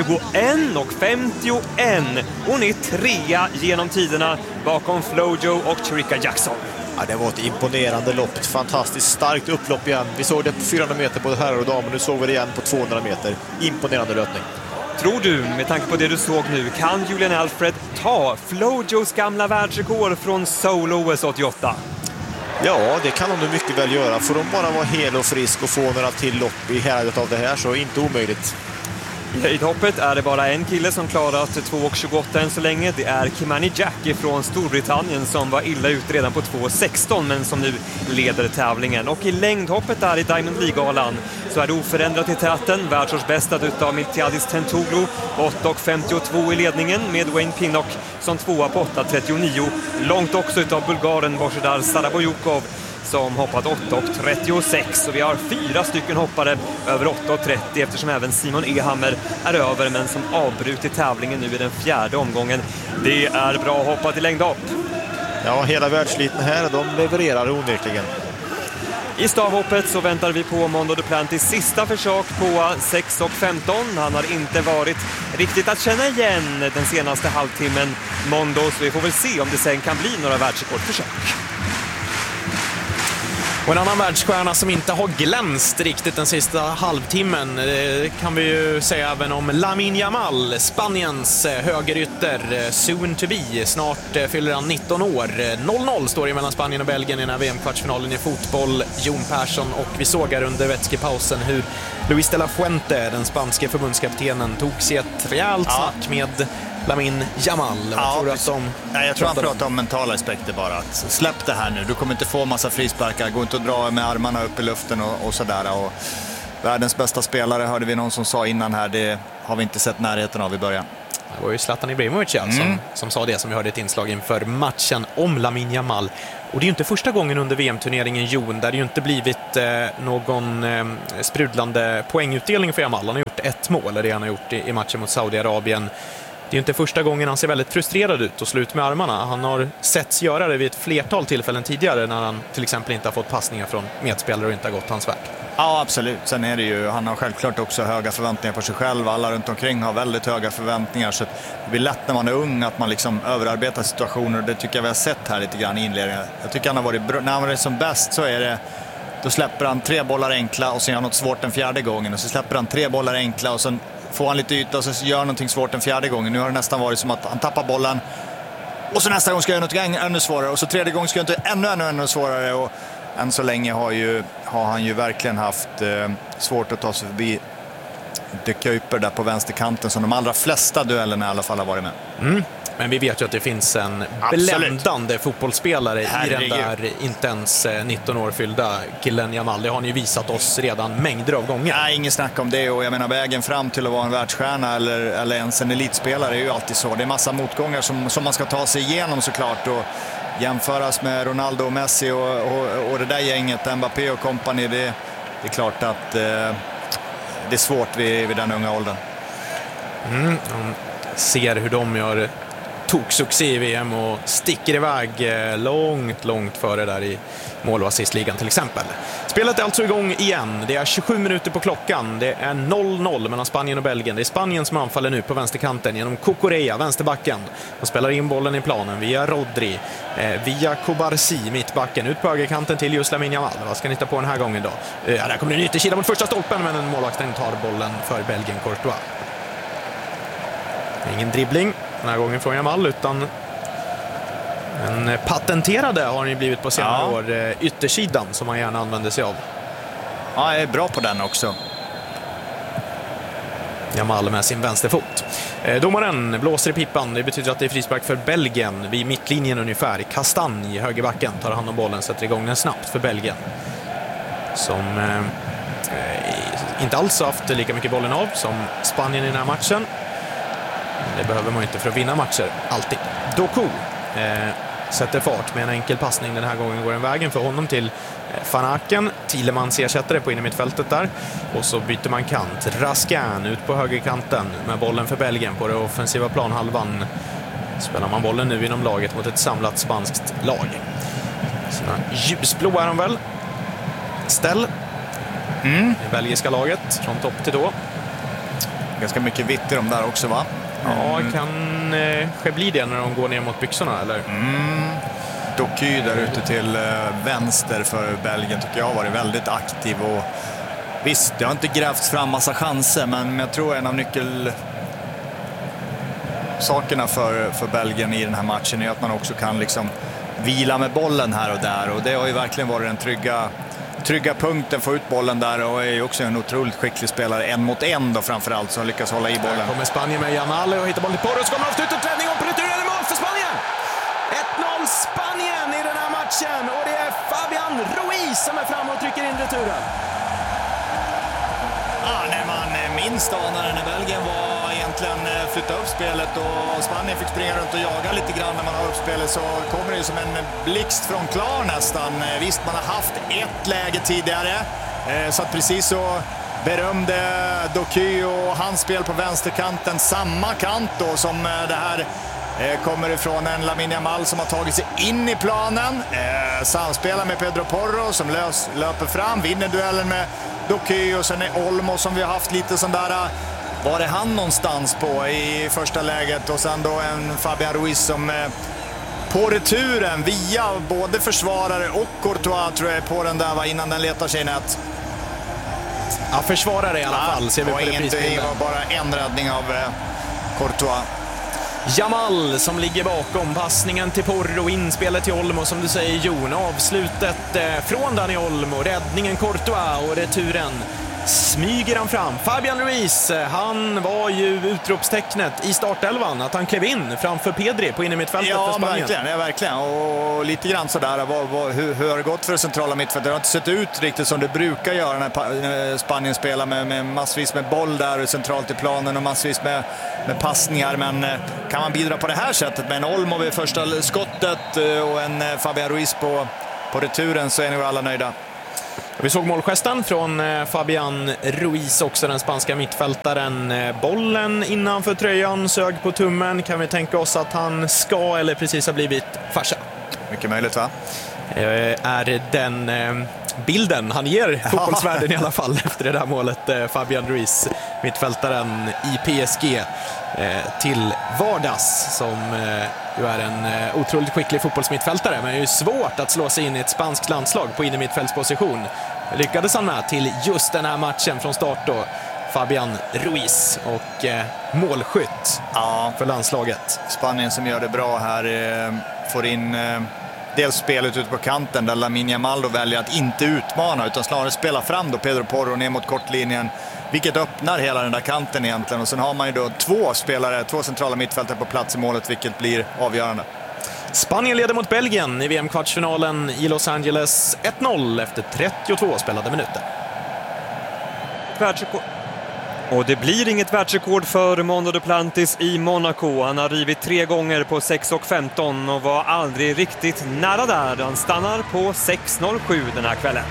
21,51. Hon är 3 genom tiderna bakom Flojo och Chirika Jackson. Ja, det var ett imponerande lopp, ett fantastiskt starkt upplopp igen. Vi såg det på 400 meter både herrar och damer, nu såg vi det igen på 200 meter. Imponerande löpning. Tror du, med tanke på det du såg nu, kan Julian Alfred ta Flojos gamla världsrekord från Seoul OS 88? Ja, det kan de mycket väl göra. Får de bara vara hel och frisk och få några till lopp i häradet av det här, så är det inte omöjligt. I höjdhoppet är det bara en kille som klarat 2,28 än så länge. Det är Kimani Jack från Storbritannien som var illa ut redan på 2,16 men som nu leder tävlingen. Och i längdhoppet där i Diamond League-galan så är det oförändrat i täten. Världsårsbästad utav Miltiadis Tentouglu, 8,52 i ledningen med Wayne Pinnock som 2 på 8,39. Långt också utav bulgaren Božidar Sarabojukov som hoppat 8,36, och vi har 4 stycken hoppare över 8,30 eftersom även Simon Ehammer är över men som avbrutit tävlingen nu i den 4:e omgången. Det är bra hoppat i längdhopp. Ja, hela världsliten här, de levererar onekligen. I stavhoppet så väntar vi på Mondo Duplantis sista försök på 6.15. Han har inte varit riktigt att känna igen den senaste halvtimmen, Mondo, så vi får väl se om det sen kan bli några världsrekordförsök. Och en annan världsstjärna som inte har glänst riktigt den sista halvtimmen kan vi ju säga även om Lamine Yamal, Spaniens högerytter, soon to be. Snart fyller han 19 år. 0-0 står det mellan Spanien och Belgien i den här VM-kvartsfinalen i fotboll. Jon Persson, och vi såg här under vätskepausen hur Luis de la Fuente, den spanske förbundskaptenen, tog sig ett rejält snack med Lamine Yamal. Jag tror han pratar om mentala aspekter bara. Att släpp det här nu, du kommer inte få massa frisparkar, gå inte och dra med armarna upp i luften och sådär. Och världens bästa spelare hörde vi någon som sa innan här, det har vi inte sett närheten av i början. Det var ju Zlatan Ibrahimovic som sa det, som vi hörde ett inslag inför matchen om Lamine Yamal. Och det är ju inte första gången under VM-turneringen, Jon, där det ju inte blivit någon sprudlande poängutdelning för Yamal. Han har gjort ett mål, det han har gjort i matchen mot Saudiarabien. Det är ju inte första gången han ser väldigt frustrerad ut och slut med armarna. Han har setts göra det vid ett flertal tillfällen tidigare när han till exempel inte har fått passningar från medspelare och inte har gått hans väg. Ja, absolut. Sen är det ju, han har självklart också höga förväntningar på sig själv. Alla runt omkring har väldigt höga förväntningar, så det blir lätt när man är ung att man liksom överarbetar situationer, och det tycker jag vi har sett här lite grann i inledningen. Jag tycker han har varit bra. När han är som bäst så är det, då släpper han 3 bollar enkla och sen gör han något svårt den 4:e gången, och så släpper han 3 bollar enkla och sen får han lite yta och så gör någonting svårt den 4:e gången. Nu har det nästan varit som att han tappar bollen och så nästa gång ska jag göra något ännu svårare, och så 3:e gången ska jag inte ännu svårare, och än så länge har han ju verkligen haft svårt att ta sig förbi De Kuiper där på vänsterkanten, som de allra flesta duellerna i alla fall har varit med. Men vi vet ju att det finns en bländande fotbollsspelare i den där inte ens 19 år fyllda killen Yamal. Det har ni ju visat oss redan mängder av gånger. Nej, ingen snack om det, och jag menar vägen fram till att vara en världsstjärna eller ens en elitspelare är ju alltid så. Det är massa motgångar som man ska ta sig igenom såklart, och jämföras med Ronaldo och Messi och det där gänget, Mbappé och company, det är klart att det är svårt vid den unga åldern. Ser hur de gör toksuccé i VM och sticker iväg långt före där i mål- och assistligan till exempel. Spelet är alltså igång igen. Det är 27 minuter på klockan. Det är 0-0 mellan Spanien och Belgien. Det är Spanien som anfaller nu på vänsterkanten genom Cucurella, vänsterbacken. De spelar in bollen i planen via Rodri, via Kubarsi, mittbacken, ut på högerkanten till just Lamine Yamal. Vad ska ni hitta på den här gången då? Där kommer det en ytterkila mot första stolpen, men en målvakten tar bollen för Belgien, Courtois. Ingen dribbling den här gången från Yamal, utan en patenterade har ni blivit på senare år, yttersidan som man gärna använder sig av. Ja, jag är bra på den också. Yamal med sin vänsterfot. Domaren blåser i pipan. Det betyder att det är frispark för Belgien vid mittlinjen ungefär. Kastanj, högerbacken, tar hand om bollen, sätter igång den snabbt för Belgien, som inte alls haft lika mycket bollen av som Spanien i den här matchen. Det behöver man inte för att vinna matcher, alltid. Doku sätter fart med en enkel passning. Den här gången går den vägen för honom till Van Aken. Thielemans ersätter det på innermittfältet där. Och så byter man kant. Raskin ut på högerkanten med bollen för Belgien på det offensiva planhalvan. Spelar man bollen nu inom laget mot ett samlat spanskt lag. Sina ljusblå är de väl. Ställ i belgiska laget från topp till då. Ganska mycket vitt i de där också, va? Ja, kan bli det när de går ner mot byxorna, eller? Doky där ute till vänster för Belgien tycker jag har varit väldigt aktiv, och visst, det har inte grävts fram massa chanser, men jag tror en av nyckelsakerna för Belgien i den här matchen är att man också kan liksom vila med bollen här och där, och det har ju verkligen varit den trygga punkten, få ut bollen där, och är också en otroligt skicklig spelare 1 mot 1 då framförallt, som lyckas hålla i bollen. Här kommer Spanien med Yamal och hittar bollen till Porro, så kommer avslutet, räddning och på returen är mål för Spanien! 1-0 Spanien i den här matchen, och det är Fabian Ruiz som är framme och trycker in returen. När man minst anade när Belgien var egentligen flytta upp spelet och Spanien fick springa runt och jaga lite grann när man har upp spelet, så kommer det ju som en blixt från klar nästan. Visst, man har haft ett läge tidigare, så att precis så berömde Doky och hans spel på vänsterkanten, samma kant då som det här Kommer ifrån en Lamine Yamal som har tagit sig in i planen. Samspelar med Pedro Porro som löper fram, vinner duellen med Doku, och sen är Olmo som vi har haft lite sån där... Var är han någonstans på i första läget? Och sen då en Fabian Ruiz som på returen via både försvarare och Courtois tror jag på den där var innan den letar sig i nät. Ja, försvarare i alla fall ser vi på reprisbilden. Det var bara en räddning av Courtois. Yamal som ligger bakom passningen till Porro, inspelet till Olmo som du säger Jon, avslutet från Dani Olmo, räddningen Courtois och returen smyger han fram. Fabian Ruiz, han var ju utropstecknet i startelvan att han klev in framför Pedri på innermittfältet för Spanien. Ja, verkligen. Och lite grann sådär, hur har det gått för det centrala mittfältet? Det har inte sett ut riktigt som det brukar göra när Spanien spelar med massvis med boll där centralt i planen och massvis med passningar. Men kan man bidra på det här sättet med en Olmo vid första skottet och en Fabian Ruiz på returen, så är nog alla nöjda. Vi såg målgesten från Fabian Ruiz också, den spanska mittfältaren. Bollen innanför tröjan, sög på tummen. Kan vi tänka oss att han ska eller precis har blivit farsa? Mycket möjligt, va? Är den bilden han ger fotbollsvärlden i alla fall efter det där målet, Fabian Ruiz, mittfältaren i PSG till vardags, som ju är en otroligt skicklig fotbollsmittfältare, men det är ju svårt att slå sig in i ett spanskt landslag på innermittfältsposition. Lyckades han med till just den här matchen från start då, Fabian Ruiz, och målskytt för landslaget. Spanien som gör det bra här, får in dels spelet ute på kanten där Lamine Yamal då väljer att inte utmana utan snarare spela fram då Pedro Porro ner mot kortlinjen, vilket öppnar hela den där kanten egentligen. Och sen har man ju då två centrala mittfältare på plats i målet, vilket blir avgörande. Spanien leder mot Belgien i VM-kvartsfinalen i Los Angeles 1-0 efter 32 spelade minuter. Och det blir inget världsrekord för Mondo Duplantis i Monaco. Han har rivit 3 gånger på 6.15 och var aldrig riktigt nära där. Han stannar på 6.07 den här kvällen.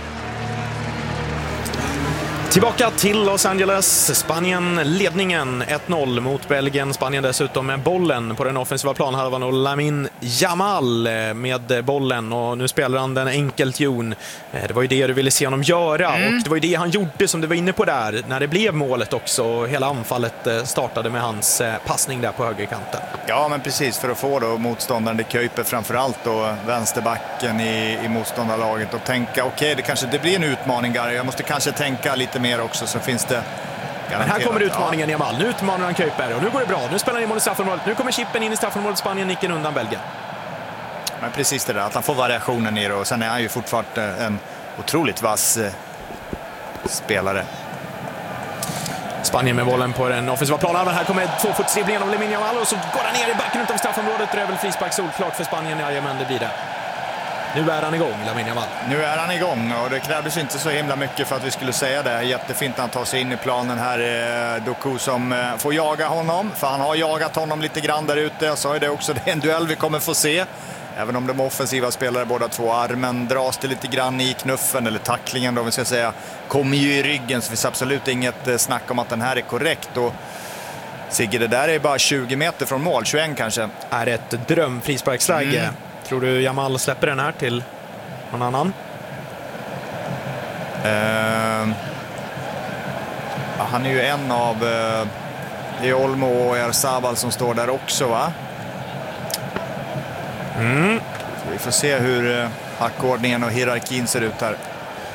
Tillbaka till Los Angeles. Spanien ledningen 1-0 mot Belgien. Spanien dessutom med bollen på den offensiva planhalvan och Lamine Yamal med bollen. Och nu spelar han den enkelt, Jon. Det var ju det du ville se honom göra. Och det var ju det han gjorde, som du var inne på där, när det blev målet också. Hela anfallet startade med hans passning där på högerkanten. Ja, men precis, för att få då motståndaren, det Kuiper framförallt då, vänsterbacken i motståndarlaget, och tänka det blir en utmaning där. Jag måste kanske tänka lite mer också, så finns det... Men här kommer utmaningen Yamal. Nu utmanar han Kuiper och nu går det bra. Nu spelar han i mål i straffområdet. Nu kommer chippen in i straffområdet. Spanien nicken undan Belgien. Men precis det där, att han får variationen i det, och sen är han ju fortfarande en otroligt vass spelare. Spanien med bollen på den offensiva planen. Här kommer tvåfotsdribblingen av Lamine Yamal och så går han ner i backen utanför straffområdet. Det är väl frispark solklart för Spanien. Ja, men det blir det. Nu är han igång, Lamine Yamal. Nu är han igång, och det krävdes inte så himla mycket för att vi skulle säga det. Jättefint att han tar sig in i planen här. Doku som får jaga honom, för han har jagat honom lite grann där ute. Jag sa ju det också, det är en duell vi kommer få se. Även om de offensiva spelare båda två, armen dras det lite grann i knuffen, eller tacklingen då vi ska säga, kommer ju i ryggen, så finns absolut inget snack om att den här är korrekt. Och Sigge, det där är bara 20 meter från mål, 21 kanske. Är ett drömfrisparksläge. Tror du Yamal släpper den här till någon annan? Han är ju en av... det är Olmo och Erzabal som står där också, va? Så vi får se hur hackordningen och hierarkin ser ut här.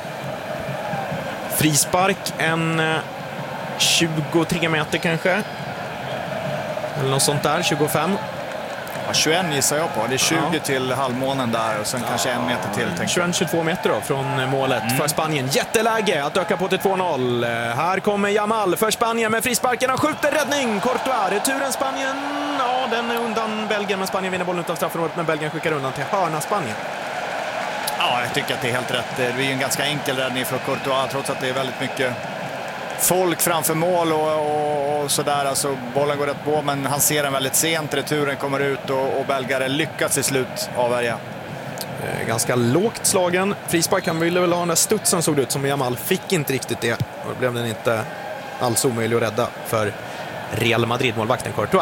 Frispark, en 23 meter kanske. Eller något sånt där, 25. Ja, 21 gissar jag på. Det är 20 till halvmånen där och sen kanske en meter till. 21-22 meter då från målet för Spanien. Jätteläge att öka på till 2-0. Här kommer Yamal för Spanien med frisparken. Han skjuter, räddning. Courtois, returen Spanien. Ja, den är undan Belgien, men Spanien vinner bollen utanför straffområdet, men Belgien skickar undan till hörna Spanien. Ja, jag tycker att det är helt rätt. Det är ju en ganska enkel räddning för Courtois, trots att det är väldigt mycket folk framför mål och sådär. Alltså, bollen går rätt på, men han ser den väldigt sent. Returen kommer ut och belgare lyckas i slut avvärja. Ganska lågt slagen. Frispark, han ville väl ha den där studsen, såg det ut som. Yamal fick inte riktigt det. Och då blev den inte alls omöjlig att rädda för Real Madrid-målvakten Courtois.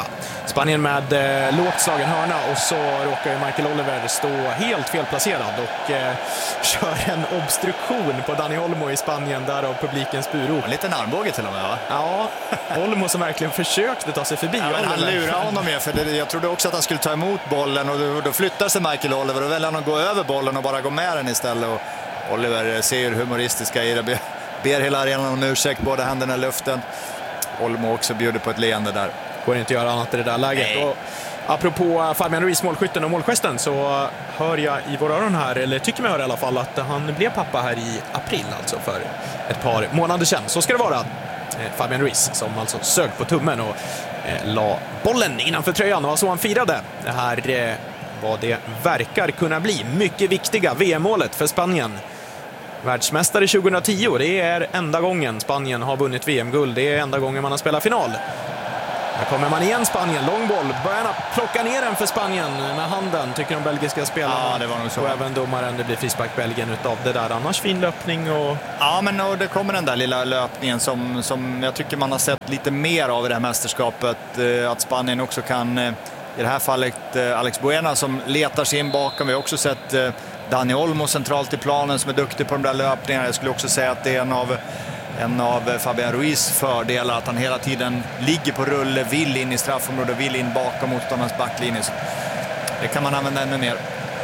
Spanien med lågt slagen hörna, och så råkar ju Michael Oliver stå helt felplacerad och kör en obstruktion på Dani Olmo i Spanien, där av publikens buro. En liten armbåge till och med, va? Ja, Olmo som verkligen försökte ta sig förbi. Ja, men han lurar honom med, för jag trodde också att han skulle ta emot bollen, och då flyttar sig Michael Oliver och väljer han att gå över bollen och bara gå med den istället. Och Oliver ser ju humoristiska i det, ber hela arenan om ursäkt, båda händerna i luften. Olmo också bjuder på ett leende där. Går inte att göra annat i det där läget. Och apropå Fabian Ruiz, målskytten och målgesten, så hör jag i våra öron här, eller tycker mig höra i alla fall, att han blev pappa här i april, alltså för ett par månader sedan. Så ska det vara. Fabian Ruiz som alltså sög på tummen och la bollen innanför tröjan, och så han firade. Det här vad det verkar kunna bli mycket viktiga VM-målet för Spanien. Världsmästare 2010, det är enda gången Spanien har vunnit VM-guld. Det är enda gången man har spelat final. Här kommer man igen, Spanien, lång boll. Börjar plocka ner den för Spanien med handen, tycker de belgiska spelarna. Ja, det var nog så. Och även domaren, det blir frispark Belgien utav det där. Annars fin löpning och... Ja, men och det kommer den där lilla löpningen som jag tycker man har sett lite mer av i det här mästerskapet. Att Spanien också kan, i det här fallet Alex Buena som letar sig in bakom. Vi har också sett Dani Olmo centralt i planen som är duktig på de där löpningarna. Jag skulle också säga att det är en av Fabian Ruiz fördelar, att han hela tiden ligger på rulle, vill in i straffområdet, vill in bakom motståndarens backlinje. Så det kan man använda ännu mer.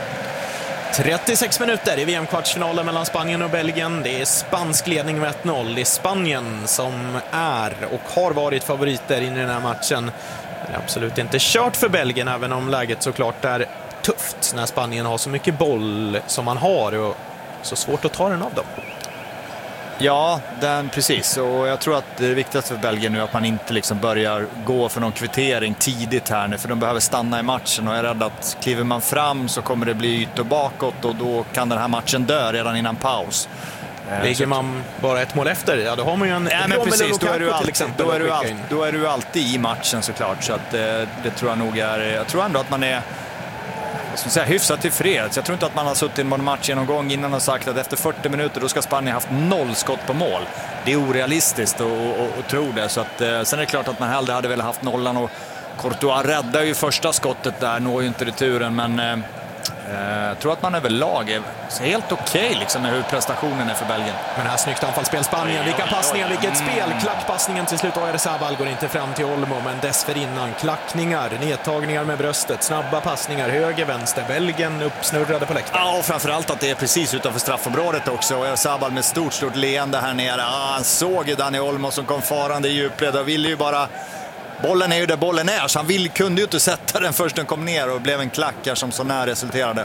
36 minuter i VM-kvartsfinalen mellan Spanien och Belgien. Det är spansk ledning med 1-0. Det är Spanien som är och har varit favoriter in i den här matchen. Det är absolut inte kört för Belgien, även om läget såklart är tufft när Spanien har så mycket boll som man har och så svårt att ta den av dem. Ja, precis. Och jag tror att det viktigaste för Belgien nu är att man inte liksom börjar gå för någon kvittering tidigt här nu, för de behöver stanna i matchen, och jag är rädd att kliver man fram så kommer det bli ytor bakåt, och då kan den här matchen dö redan innan paus. Ligger man bara ett mål efter, ja, då har man ju en men precis, då är du till exempel. Då är du alltid i matchen såklart, så att det tror jag nog är, jag tror ändå att man är hyfsat tillfreds. Jag tror inte att man har suttit i en match någon gång innan och sagt att efter 40 minuter då ska Spanien haft 0 skott på mål. Det är orealistiskt att tro det. Så att, sen är det klart att man hellre hade velat haft nollan, och Courtois räddar ju första skottet där, når ju inte returen, men jag tror att man överlag är helt okej liksom, med hur prestationen är för Belgien. Men här snyggt anfallsspel Spanien, vilka passningar, vilket spel. Klackpassningen till slut, Oyarzabal går inte fram till Olmo, men dessförinnan klackningar, nedtagningar med bröstet, snabba passningar, höger, vänster. Belgien uppsnurrade på läktaren. Ja, och framförallt att det är precis utanför straffområdet också. Oyarzabal med stort leende här nere. Han såg ju Dani Olmo som kom farande i djupled och ville ju bara... Bollen är ju där bollen är, så han kunde ju inte sätta den först den kom ner, och blev en klackar som så när resulterade.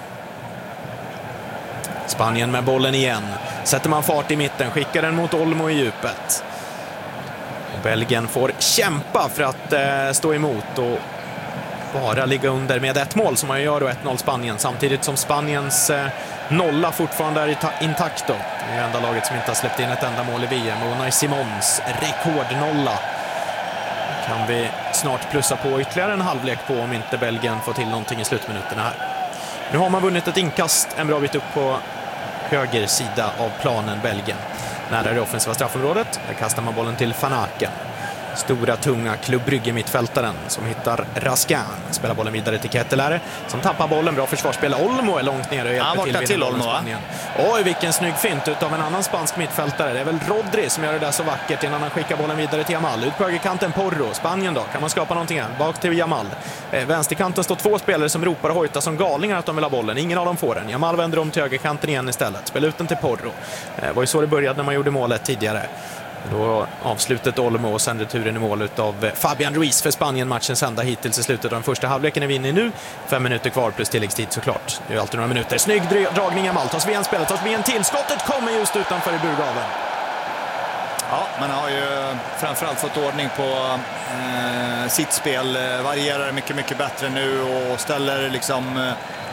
Spanien med bollen igen. Sätter man fart i mitten, skickar den mot Olmo i djupet. Och Belgien får kämpa för att stå emot och bara ligga under med ett mål, som man gör då 1-0 Spanien, samtidigt som Spaniens nolla fortfarande är intakt då. Det är enda laget som inte har släppt in ett enda mål i VM, och Unai Simons rekordnolla kan vi snart plussa på ytterligare en halvlek på, om inte Belgien får till någonting i slutminuterna här. Nu har man vunnit ett inkast en bra bit upp på höger sida av planen, Belgien. Nära det offensiva straffområdet, där kastar man bollen till Van Aken. Stora, tunga Club Brugge mittfältaren som hittar Raskin. Spelar bollen vidare till Ketelaere som tappar bollen. Bra försvarsspel. Olmo är långt ner och hjälper till Olmo, Spanien. Oj, vilken snygg fint utav en annan spansk mittfältare. Det är väl Rodri som gör det där så vackert innan han skickar bollen vidare till Yamal. Ut på högerkanten Porro. Spanien då. Kan man skapa någonting här? Bak till Yamal. Vänsterkanten står 2 spelare som ropar och hojtar som galningar att de vill ha bollen. Ingen av dem får den. Yamal vänder om till högerkanten igen istället. Spelar ut den till Porro. Det var ju så det började när man gjorde målet tidigare. Då avslutet Olmo och sen returen i mål av Fabian Ruiz för Spanien, matchens ända hittills i slutet av den första halvleken är vi inne i nu. 5 minuter kvar plus tilläggstid såklart. Det är ju alltid några minuter. Snygg dragning Yamal. Tar Sven spelet. Tar Sven tillskottet. Kommer just utanför i burgaven. Ja, man har ju framförallt fått ordning på sitt spel. Varierar mycket bättre nu och ställer liksom...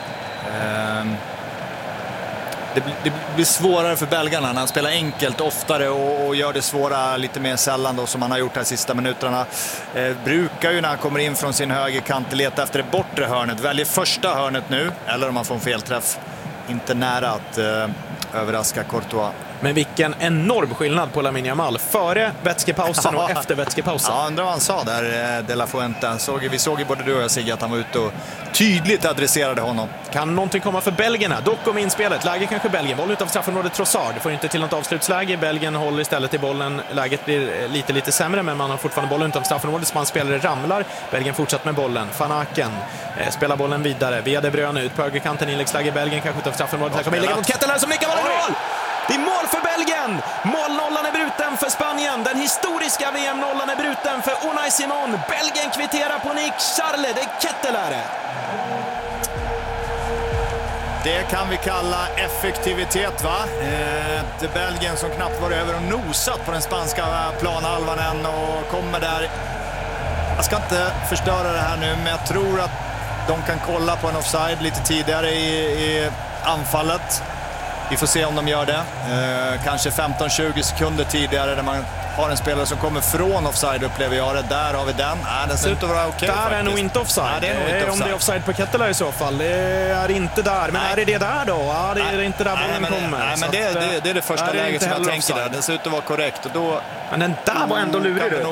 Det blir svårare för belgarna när han spelar enkelt oftare och gör det svåra lite mer sällan då, som han har gjort de sista minuterna. Brukar ju när han kommer in från sin högerkant leta efter det bortre hörnet. Väljer första hörnet nu, eller om han får en felträff. Inte nära att överraska Courtois. Men vilken enorm skillnad på Lamine Yamal före vätskepausen och efter vätskepausen. Ja, undrar vad han sa där, De La Fuente. Vi såg ju både du och jag, Sigge, att han var ute och tydligt adresserade honom. Kan någonting komma för Belgien här? Dock om inspelet. Läge kanske Belgien. Boll utanför straffområdet Trossard. Det får inte till något avslutsläge. Belgien håller istället i bollen. Läget blir lite sämre, men man har fortfarande bollen utanför straffområdet. Spanspelare ramlar. Belgien fortsatt med bollen. Van Aken spelar bollen vidare. Via De Bruyne ut på högerkanten. Inläggsläge Belgien kanske utanför straffområdet. Här kommer inlägget mot Ketteler som nickar mål! Det är mål för Belgien! Målnollan är bruten för Spanien. Den historiska VM-nollan är bruten för Unai Simon. Belgien kvitterar på nick. Charles de Ketteler. Det kan vi kalla effektivitet, va? Det Belgien som knappt var över och nosat på den spanska planhalvan än och kommer där. Jag ska inte förstöra det här nu, men jag tror att de kan kolla på en offside lite tidigare i anfallet. Vi får se om de gör det. Kanske 15-20 sekunder tidigare där man har en spelare som kommer från offside, upplever jag det. Där har vi den. Den ser ut att vara okej. Där är nog inte offside. Nej, det är nog inte offside. Om det är offside på Ketteler i så fall. Det är inte där. Men är det där då? Ja, det är inte där bollen kommer. Nej, men det är det första läget som jag tänker där. Den ser ut att vara korrekt. Och då, men den där var ändå lurig.